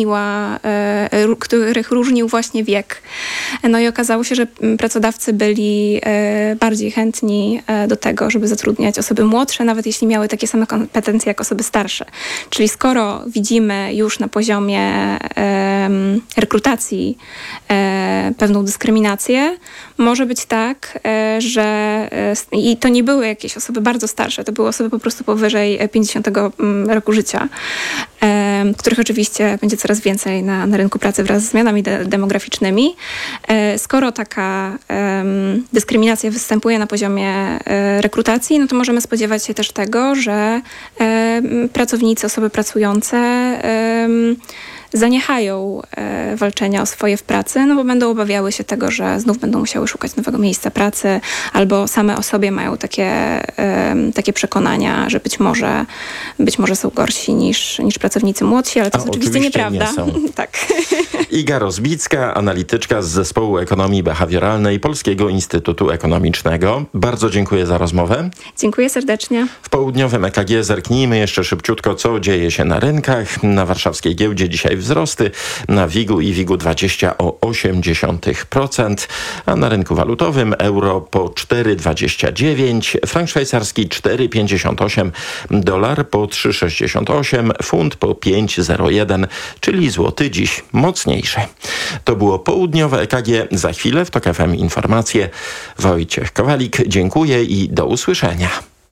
różnił właśnie wiek. I okazało się, że pracodawcy byli bardziej chętni do tego, żeby zatrudniać osoby młodsze, nawet jeśli miały takie same kompetencje jak osoby starsze. Czyli skoro skoro widzimy już na poziomie rekrutacji pewną dyskryminację, może być tak, że i to nie były jakieś osoby bardzo starsze, to były osoby po prostu powyżej 50 roku życia, których oczywiście będzie coraz więcej na rynku pracy wraz z zmianami demograficznymi. Skoro taka dyskryminacja występuje na poziomie rekrutacji, no to możemy spodziewać się też tego, że pracownicy, osoby pracujące zaniechają walczenia o swoje w pracy, no bo będą obawiały się tego, że znów będą musiały szukać nowego miejsca pracy, albo same o sobie mają takie przekonania, że być może są gorsi niż pracownicy młodsi, ale to jest oczywiście nieprawda. Nie tak. Iga Rozbicka, analityczka z Zespołu Ekonomii Behawioralnej Polskiego Instytutu Ekonomicznego. Bardzo dziękuję za rozmowę. Dziękuję serdecznie. W południowym EKG zerknijmy jeszcze szybciutko, co dzieje się na rynkach. Na warszawskiej giełdzie dzisiaj wzrosty, na WIG-u i WIG-u 20 o 0,8%, a na rynku walutowym euro po 4,29, frank szwajcarski 4,58, dolar po 3,68, funt po 5,01, czyli złoty dziś mocniejszy. To było południowe EKG. Za chwilę w TOK FM informacje. Wojciech Kowalik, dziękuję i do usłyszenia.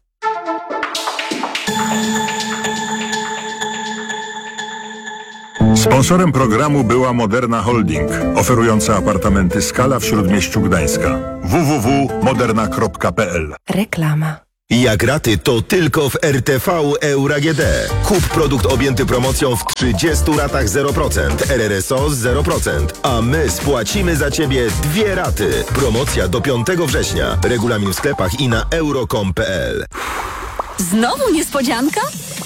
Sponsorem programu była Moderna Holding, oferująca apartamenty Skala w Śródmieściu Gdańska. www.moderna.pl. Reklama. Jak raty, to tylko w RTV Euro AGD. Kup produkt objęty promocją w 30 ratach 0%, RRSO 0%, a my spłacimy za Ciebie 2 raty. Promocja do 5 września. Regulamin w sklepach i na euro.com.pl. Znowu niespodzianka?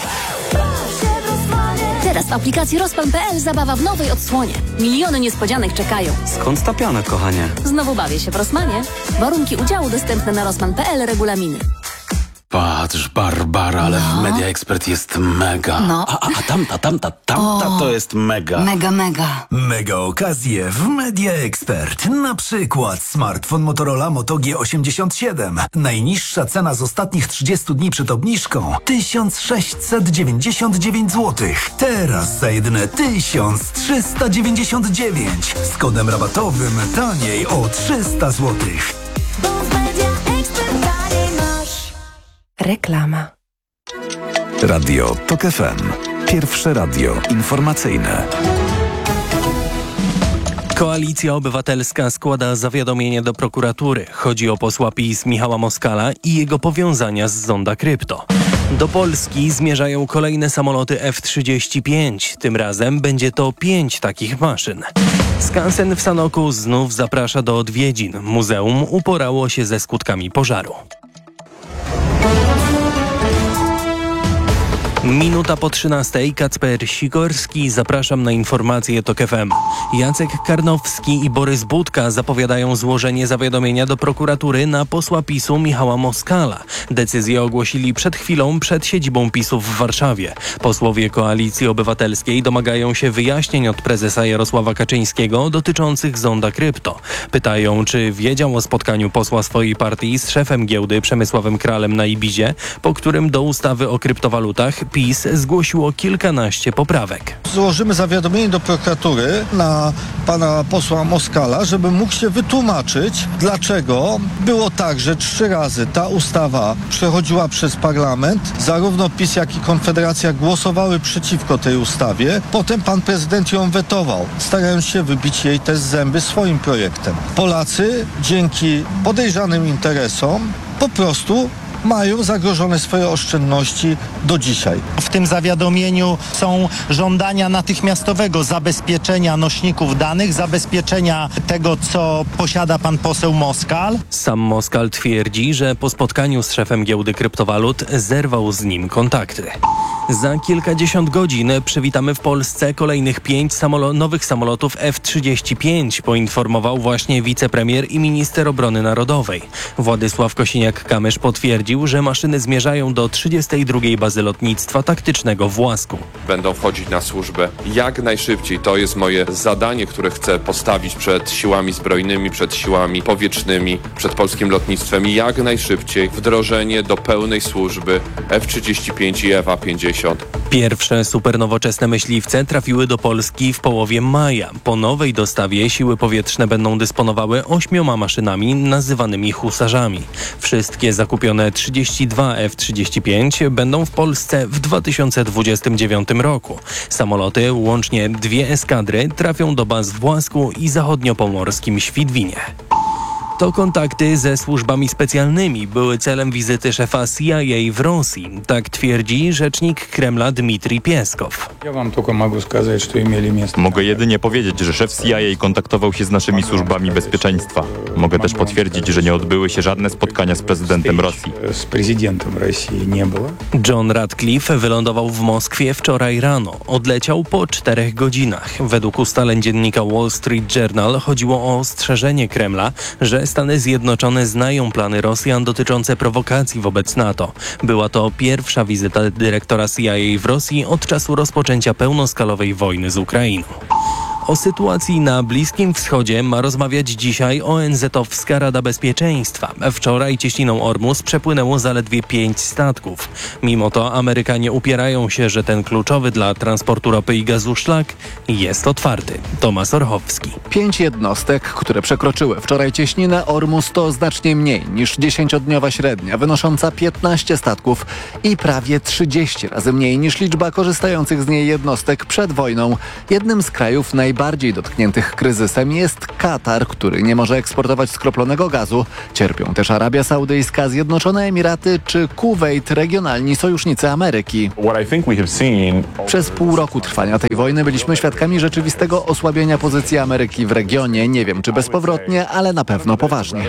Teraz w aplikacji Rospan.pl zabawa w nowej odsłonie. Miliony niespodzianek czekają. Skąd ta pianek, kochanie? Znowu bawię się w Rosmanie. Warunki udziału dostępne na Rosman.pl, regulaminy. Patrz, Barbara, ale w Media Expert jest mega. No. A tamta to jest mega. Mega. Mega okazje w Media Expert. Na przykład smartfon Motorola Moto G87. Najniższa cena z ostatnich 30 dni przed obniżką 1699 zł. Teraz za jedyne 1399. Z kodem rabatowym taniej o 300 zł. Reklama. Radio TOK FM. Pierwsze radio informacyjne. Koalicja Obywatelska składa zawiadomienie do prokuratury. Chodzi o posła PiS Michała Moskala i jego powiązania z Zonda Krypto. Do Polski zmierzają kolejne samoloty F-35. Tym razem będzie to 5 takich maszyn. Skansen w Sanoku znów zaprasza do odwiedzin. Muzeum uporało się ze skutkami pożaru. Minuta po 13:00. Kacper Sikorski. Zapraszam na informacje TOK FM. Jacek Karnowski i Borys Budka zapowiadają złożenie zawiadomienia do prokuratury na posła PiS-u Michała Moskala. Decyzję ogłosili przed chwilą przed siedzibą PiS-u w Warszawie. Posłowie Koalicji Obywatelskiej domagają się wyjaśnień od prezesa Jarosława Kaczyńskiego dotyczących Zonda Krypto. Pytają, czy wiedział o spotkaniu posła swojej partii z szefem giełdy Przemysławem Kralem na Ibizie, po którym do ustawy o kryptowalutach PiS zgłosiło kilkanaście poprawek. Złożymy zawiadomienie do prokuratury na pana posła Moskala, żeby mógł się wytłumaczyć, dlaczego było tak, że 3 razy ta ustawa przechodziła przez parlament. Zarówno PiS, jak i Konfederacja głosowały przeciwko tej ustawie. Potem pan prezydent ją wetował, starając się wybić jej też zęby swoim projektem. Polacy dzięki podejrzanym interesom po prostu mają zagrożone swoje oszczędności do dzisiaj. W tym zawiadomieniu są żądania natychmiastowego zabezpieczenia nośników danych, zabezpieczenia tego, co posiada pan poseł Moskal. Sam Moskal twierdzi, że po spotkaniu z szefem giełdy kryptowalut zerwał z nim kontakty. Za kilkadziesiąt godzin przywitamy w Polsce kolejnych 5 nowych samolotów F-35, poinformował właśnie wicepremier i minister obrony narodowej. Władysław Kosiniak-Kamysz potwierdził, stwierdził, że maszyny zmierzają do 32. bazy lotnictwa taktycznego w Łasku. Będą wchodzić na służbę jak najszybciej. To jest moje zadanie, które chcę postawić przed siłami zbrojnymi, przed siłami powietrznymi, przed polskim lotnictwem. Jak najszybciej wdrożenie do pełnej służby F-35 i F-50. Pierwsze supernowoczesne myśliwce trafiły do Polski w połowie maja. Po nowej dostawie siły powietrzne będą dysponowały 8 maszynami nazywanymi husarzami. Wszystkie zakupione 32 F-35 będą w Polsce w 2029 roku. Samoloty, łącznie 2 eskadry, trafią do baz w Błasku i zachodniopomorskim Świdwinie. To kontakty ze służbami specjalnymi były celem wizyty szefa CIA w Rosji. Tak twierdzi rzecznik Kremla Dmitrij Pieskow. Mogę jedynie powiedzieć, że szef CIA kontaktował się z naszymi służbami bezpieczeństwa. Mogę też potwierdzić, że nie odbyły się żadne spotkania z prezydentem Rosji. John Ratcliffe wylądował w Moskwie wczoraj rano. Odleciał po 4 godzinach. Według ustaleń dziennika Wall Street Journal chodziło o ostrzeżenie Kremla, że Stany Zjednoczone znają plany Rosjan dotyczące prowokacji wobec NATO. Była to pierwsza wizyta dyrektora CIA w Rosji od czasu rozpoczęcia pełnoskalowej wojny z Ukrainą. O sytuacji na Bliskim Wschodzie ma rozmawiać dzisiaj ONZ-owska Rada Bezpieczeństwa. Wczoraj cieśniną Ormus przepłynęło zaledwie 5 statków. Mimo to Amerykanie upierają się, że ten kluczowy dla transportu ropy i gazu szlak jest otwarty. Tomasz Orchowski. 5 jednostek, które przekroczyły wczoraj cieśninę Ormus, to znacznie mniej niż 10-dniowa średnia, wynosząca 15 statków i prawie 30 razy mniej niż liczba korzystających z niej jednostek przed wojną. Jednym z krajów najbardziej dotkniętych kryzysem jest Katar, który nie może eksportować skroplonego gazu. Cierpią też Arabia Saudyjska, Zjednoczone Emiraty czy Kuwejt, regionalni sojusznicy Ameryki. Przez pół roku trwania tej wojny byliśmy świadkami rzeczywistego osłabienia pozycji Ameryki w regionie. Nie wiem, czy bezpowrotnie, ale na pewno poważnie.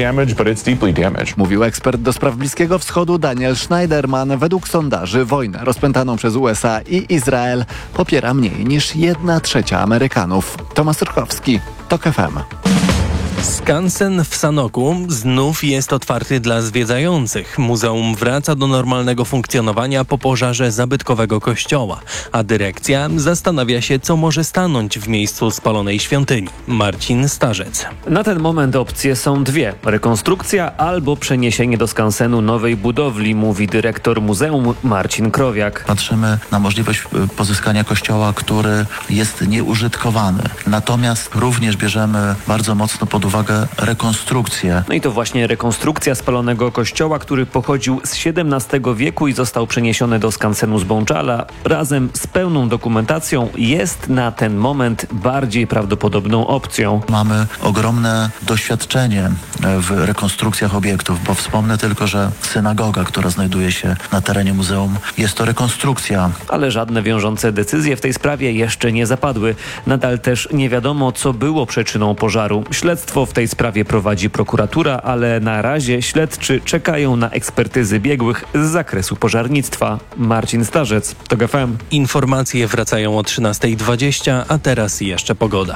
Mówił ekspert do spraw Bliskiego Wschodu Daniel Schneiderman. Według sondaży wojnę rozpętaną przez USA i Izrael popiera mniej niż 1/3 Amerykanów. Tomasz Orchowski, TOK FM. Skansen w Sanoku znów jest otwarty dla zwiedzających. Muzeum wraca do normalnego funkcjonowania po pożarze zabytkowego kościoła, a dyrekcja zastanawia się, co może stanąć w miejscu spalonej świątyni. Marcin Starzec. Na ten moment opcje są 2. Rekonstrukcja albo przeniesienie do skansenu nowej budowli, mówi dyrektor muzeum Marcin Krowiak. Patrzymy na możliwość pozyskania kościoła, który jest nieużytkowany. Natomiast również bierzemy bardzo mocno pod uwagę rekonstrukcję. No i to właśnie rekonstrukcja spalonego kościoła, który pochodził z XVII wieku i został przeniesiony do skansenu z Bączala, razem z pełną dokumentacją jest na ten moment bardziej prawdopodobną opcją. Mamy ogromne doświadczenie w rekonstrukcjach obiektów, bo wspomnę tylko, że synagoga, która znajduje się na terenie muzeum, jest to rekonstrukcja. Ale żadne wiążące decyzje w tej sprawie jeszcze nie zapadły. Nadal też nie wiadomo, co było przyczyną pożaru. Śledztwo w tej sprawie prowadzi prokuratura, ale na razie śledczy czekają na ekspertyzy biegłych z zakresu pożarnictwa. Marcin Starzec, TOK FM. Informacje wracają o 13:20, a teraz jeszcze pogoda.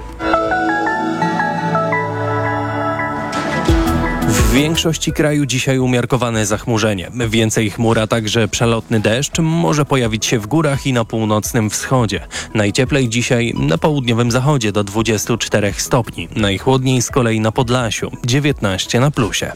W większości kraju dzisiaj umiarkowane zachmurzenie. Więcej chmur, a także przelotny deszcz może pojawić się w górach i na północnym wschodzie. Najcieplej dzisiaj na południowym zachodzie do 24 stopni. Najchłodniej z kolei na Podlasiu, 19 na plusie.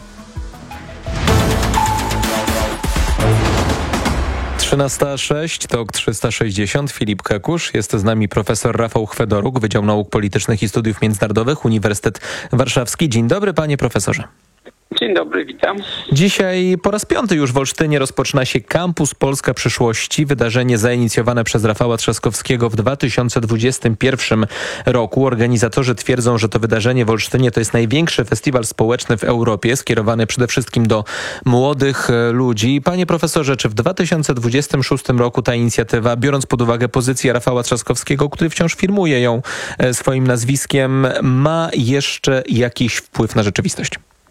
13:06, TOK 360, Filip Kekusz. Jest z nami profesor Rafał Chwedoruk, Wydział Nauk Politycznych i Studiów Międzynarodowych, Uniwersytet Warszawski. Dzień dobry, panie profesorze. Dzień dobry, witam. Dzisiaj po raz 5. już w Olsztynie rozpoczyna się Kampus Polska Przyszłości, wydarzenie zainicjowane przez Rafała Trzaskowskiego w 2021 roku. Organizatorzy twierdzą, że to wydarzenie w Olsztynie to jest największy festiwal społeczny w Europie, skierowany przede wszystkim do młodych ludzi. Panie profesorze, czy w 2026 roku ta inicjatywa, biorąc pod uwagę pozycję Rafała Trzaskowskiego, który wciąż firmuje ją swoim nazwiskiem, ma jeszcze jakiś wpływ na rzeczywistość?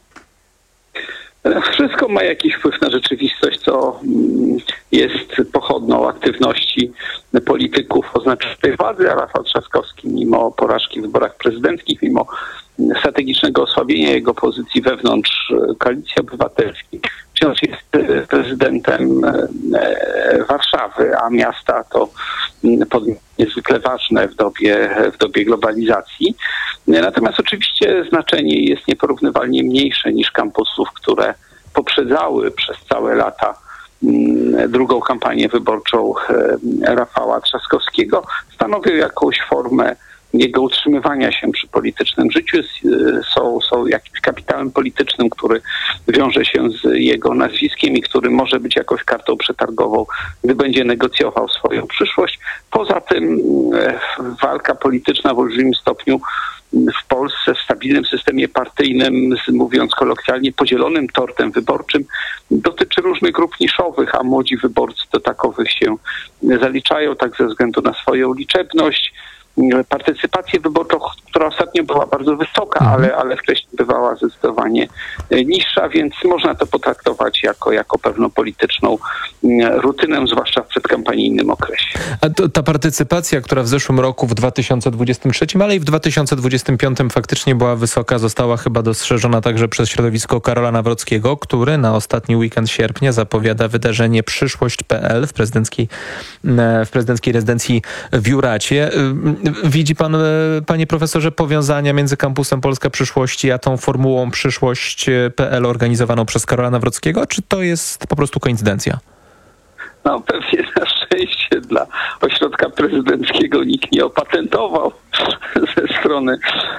Wszystko ma jakiś wpływ na rzeczywistość, co jest pochodną aktywności polityków o znaczącej władzy, a Rafał Trzaskowski, mimo porażki w wyborach prezydenckich, mimo strategicznego osłabienia jego pozycji wewnątrz Koalicji Obywatelskiej, wciąż jest prezydentem Warszawy, a miasta to niezwykle ważne w dobie globalizacji. Natomiast oczywiście znaczenie jest nieporównywalnie mniejsze niż kampusów, które poprzedzały przez całe lata drugą kampanię wyborczą Rafała Trzaskowskiego, stanowią jakąś formę jego utrzymywania się przy politycznym życiu, są jakimś kapitałem politycznym, który wiąże się z jego nazwiskiem i który może być jakąś kartą przetargową, gdy będzie negocjował swoją przyszłość. Poza tym walka polityczna w olbrzymim stopniu w Polsce w stabilnym systemie partyjnym, mówiąc kolokwialnie, podzielonym tortem wyborczym, dotyczy różnych grup niszowych, a młodzi wyborcy do takowych się zaliczają, tak ze względu na swoją liczebność, partycypację wyborczą, która ostatnio była bardzo wysoka, ale wcześniej bywała zdecydowanie niższa, więc można to potraktować jako pewną polityczną rutynę, zwłaszcza w przedkampanijnym okresie. A ta partycypacja, która w zeszłym roku, w 2023, ale i w 2025 faktycznie była wysoka, została chyba dostrzeżona także przez środowisko Karola Nawrockiego, który na ostatni weekend sierpnia zapowiada wydarzenie Przyszłość.pl w prezydenckiej rezydencji w Juracie. Widzi pan, panie profesorze, powiązania między kampusem Polska Przyszłości a tą formułą Przyszłość.pl organizowaną przez Karola Nawrockiego, czy to jest po prostu koincydencja? No pewnie na szczęście dla ośrodka prezydenckiego nikt nie opatentował ze strony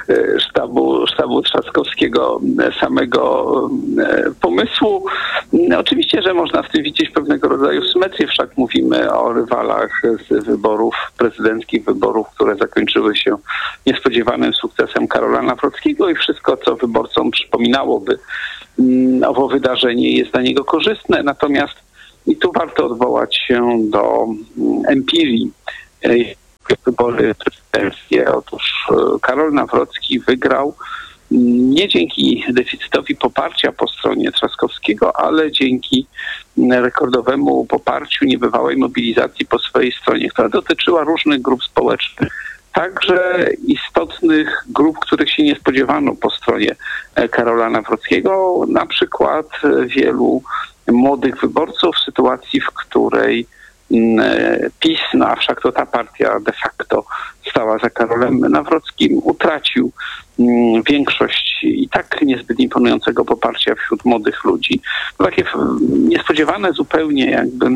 sztabu Trzaskowskiego samego pomysłu. Oczywiście, że można w tym widzieć pewnego rodzaju symetrię, wszak mówimy o rywalach z wyborów prezydenckich, wyborów, które zakończyły się niespodziewanym sukcesem Karola Nawrockiego i wszystko, co wyborcom przypominałoby owo wydarzenie, jest dla niego korzystne. Natomiast i tu warto odwołać się do empirii. Wybory prezydenckie. Otóż Karol Nawrocki wygrał nie dzięki deficytowi poparcia po stronie Trzaskowskiego, ale dzięki rekordowemu poparciu, niebywałej mobilizacji po swojej stronie, która dotyczyła różnych grup społecznych. Także istotnych grup, których się nie spodziewano po stronie Karola Nawrockiego, na przykład wielu młodych wyborców w sytuacji, w której PiS, no a wszak to ta partia de facto stała za Karolem Nawrockim, utracił większość i tak niezbyt imponującego poparcia wśród młodych ludzi. To takie niespodziewane zupełnie jakby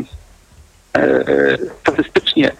statystycznie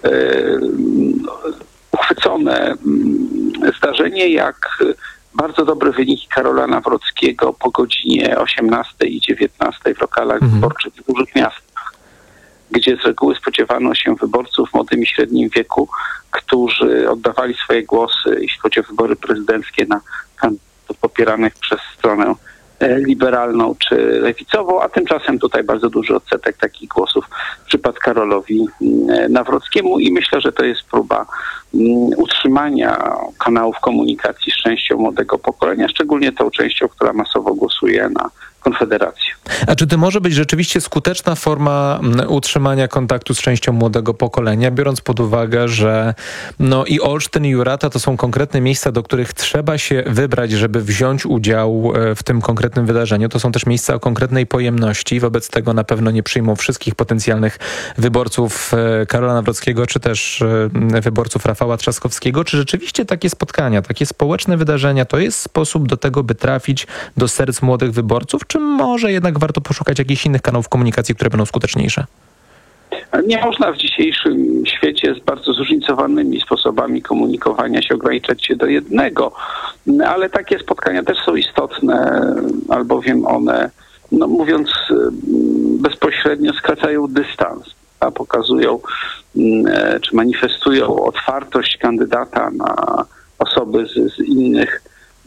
uchwycone zdarzenie, jak bardzo dobre wyniki Karola Nawrockiego po godzinie 18 i 19 w lokalach wyborczych w dużych miastach, gdzie z reguły spodziewano się wyborców w młodym i średnim wieku, którzy oddawali swoje głosy, jeśli chodzi o wybory prezydenckie, na kandydatów popieranych przez stronę liberalną czy lewicową, a tymczasem tutaj bardzo duży odsetek takich głosów przypadł Karolowi Nawrockiemu i myślę, że to jest próba utrzymania kanałów komunikacji z częścią młodego pokolenia, szczególnie tą częścią, która masowo głosuje na Konfederację. A czy to może być rzeczywiście skuteczna forma utrzymania kontaktu z częścią młodego pokolenia, biorąc pod uwagę, że i Olsztyn i Jurata to są konkretne miejsca, do których trzeba się wybrać, żeby wziąć udział w tym konkretnym wydarzeniu. To są też miejsca o konkretnej pojemności. Wobec tego na pewno nie przyjmą wszystkich potencjalnych wyborców Karola Nawrockiego, czy też wyborców Rafała Trzaskowskiego. Czy rzeczywiście takie spotkania, takie społeczne wydarzenia to jest sposób do tego, by trafić do serc młodych wyborców? Czy może jednak warto poszukać jakichś innych kanałów komunikacji, które będą skuteczniejsze? Nie można w dzisiejszym świecie z bardzo zróżnicowanymi sposobami komunikowania się ograniczać się do jednego, ale takie spotkania też są istotne, albowiem one, mówiąc bezpośrednio, skracają dystans, a pokazują czy manifestują otwartość kandydata na osoby z innych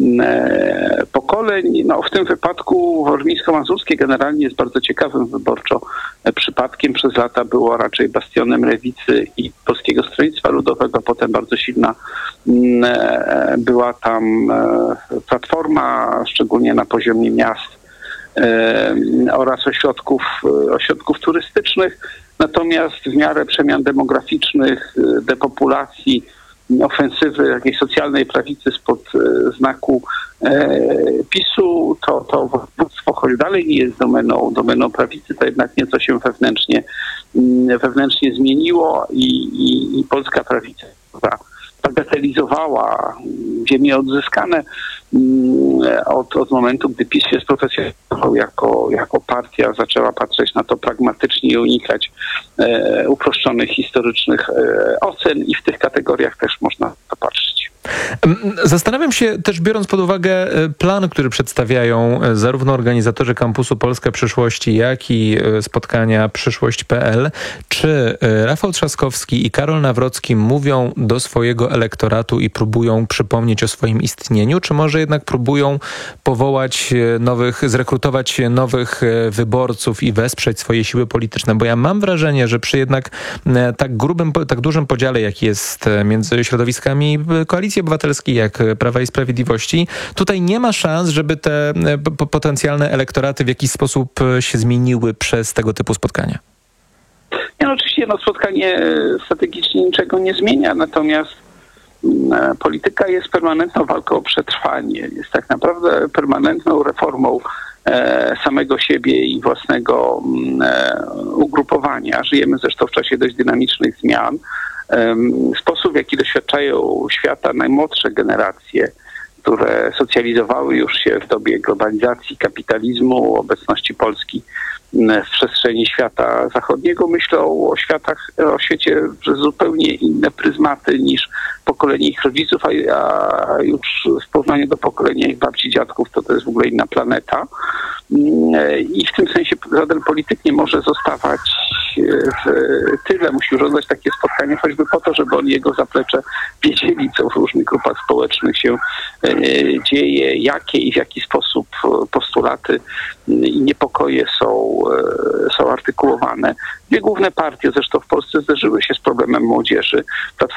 pokoleń. W tym wypadku warmińsko-mazurskie generalnie jest bardzo ciekawym wyborczo przypadkiem. Przez lata było raczej bastionem lewicy i Polskiego Stronnictwa Ludowego, potem bardzo silna była tam Platforma, szczególnie na poziomie miast oraz ośrodków turystycznych. Natomiast w miarę przemian demograficznych, depopulacji, ofensywy jakiejś socjalnej prawicy spod znaku PiS-u, to województwo choć dalej nie jest domeną prawicy, to jednak nieco się wewnętrznie zmieniło i polska prawica bagatelizowała ziemie odzyskane od momentu, gdy PiS się sprofesjonalizował jako partia, zaczęła patrzeć na to pragmatycznie i unikać uproszczonych historycznych ocen i w tych kategoriach też można to patrzeć. Zastanawiam się też, biorąc pod uwagę plan, który przedstawiają zarówno organizatorzy kampusu Polska Przyszłości, jak i spotkania Przyszłość.pl, czy Rafał Trzaskowski i Karol Nawrocki mówią do swojego elektoratu i próbują przypomnieć o swoim istnieniu, czy może jednak próbują powołać zrekrutować nowych wyborców i wesprzeć swoje siły polityczne? Bo ja mam wrażenie, że przy jednak tak dużym podziale, jaki jest między środowiskami Koalicji Obywatelskiej, jak Prawa i Sprawiedliwości, tutaj nie ma szans, żeby te potencjalne elektoraty w jakiś sposób się zmieniły przez tego typu spotkania. Oczywiście spotkanie strategicznie niczego nie zmienia, natomiast polityka jest permanentną walką o przetrwanie. Jest tak naprawdę permanentną reformą samego siebie i własnego ugrupowania. Żyjemy zresztą w czasie dość dynamicznych zmian. Sposób, w jaki doświadczają świata najmłodsze generacje, które socjalizowały już się w dobie globalizacji, kapitalizmu, obecności Polski w przestrzeni świata zachodniego, myślą o świecie przez zupełnie inne pryzmaty niż pokolenie ich rodziców, a już w porównaniu do pokolenia ich babci, dziadków to jest w ogóle inna planeta. I w tym sensie żaden polityk nie może zostawać w tyle. Musi urządzać takie spotkania choćby po to, żeby oni, jego zaplecze, wiedzieli, co w różnych grupach społecznych się dzieje, jakie i w jaki sposób postulaty i niepokoje są artykułowane. Dwie główne partie zresztą w Polsce zderzyły się z problemem młodzieży.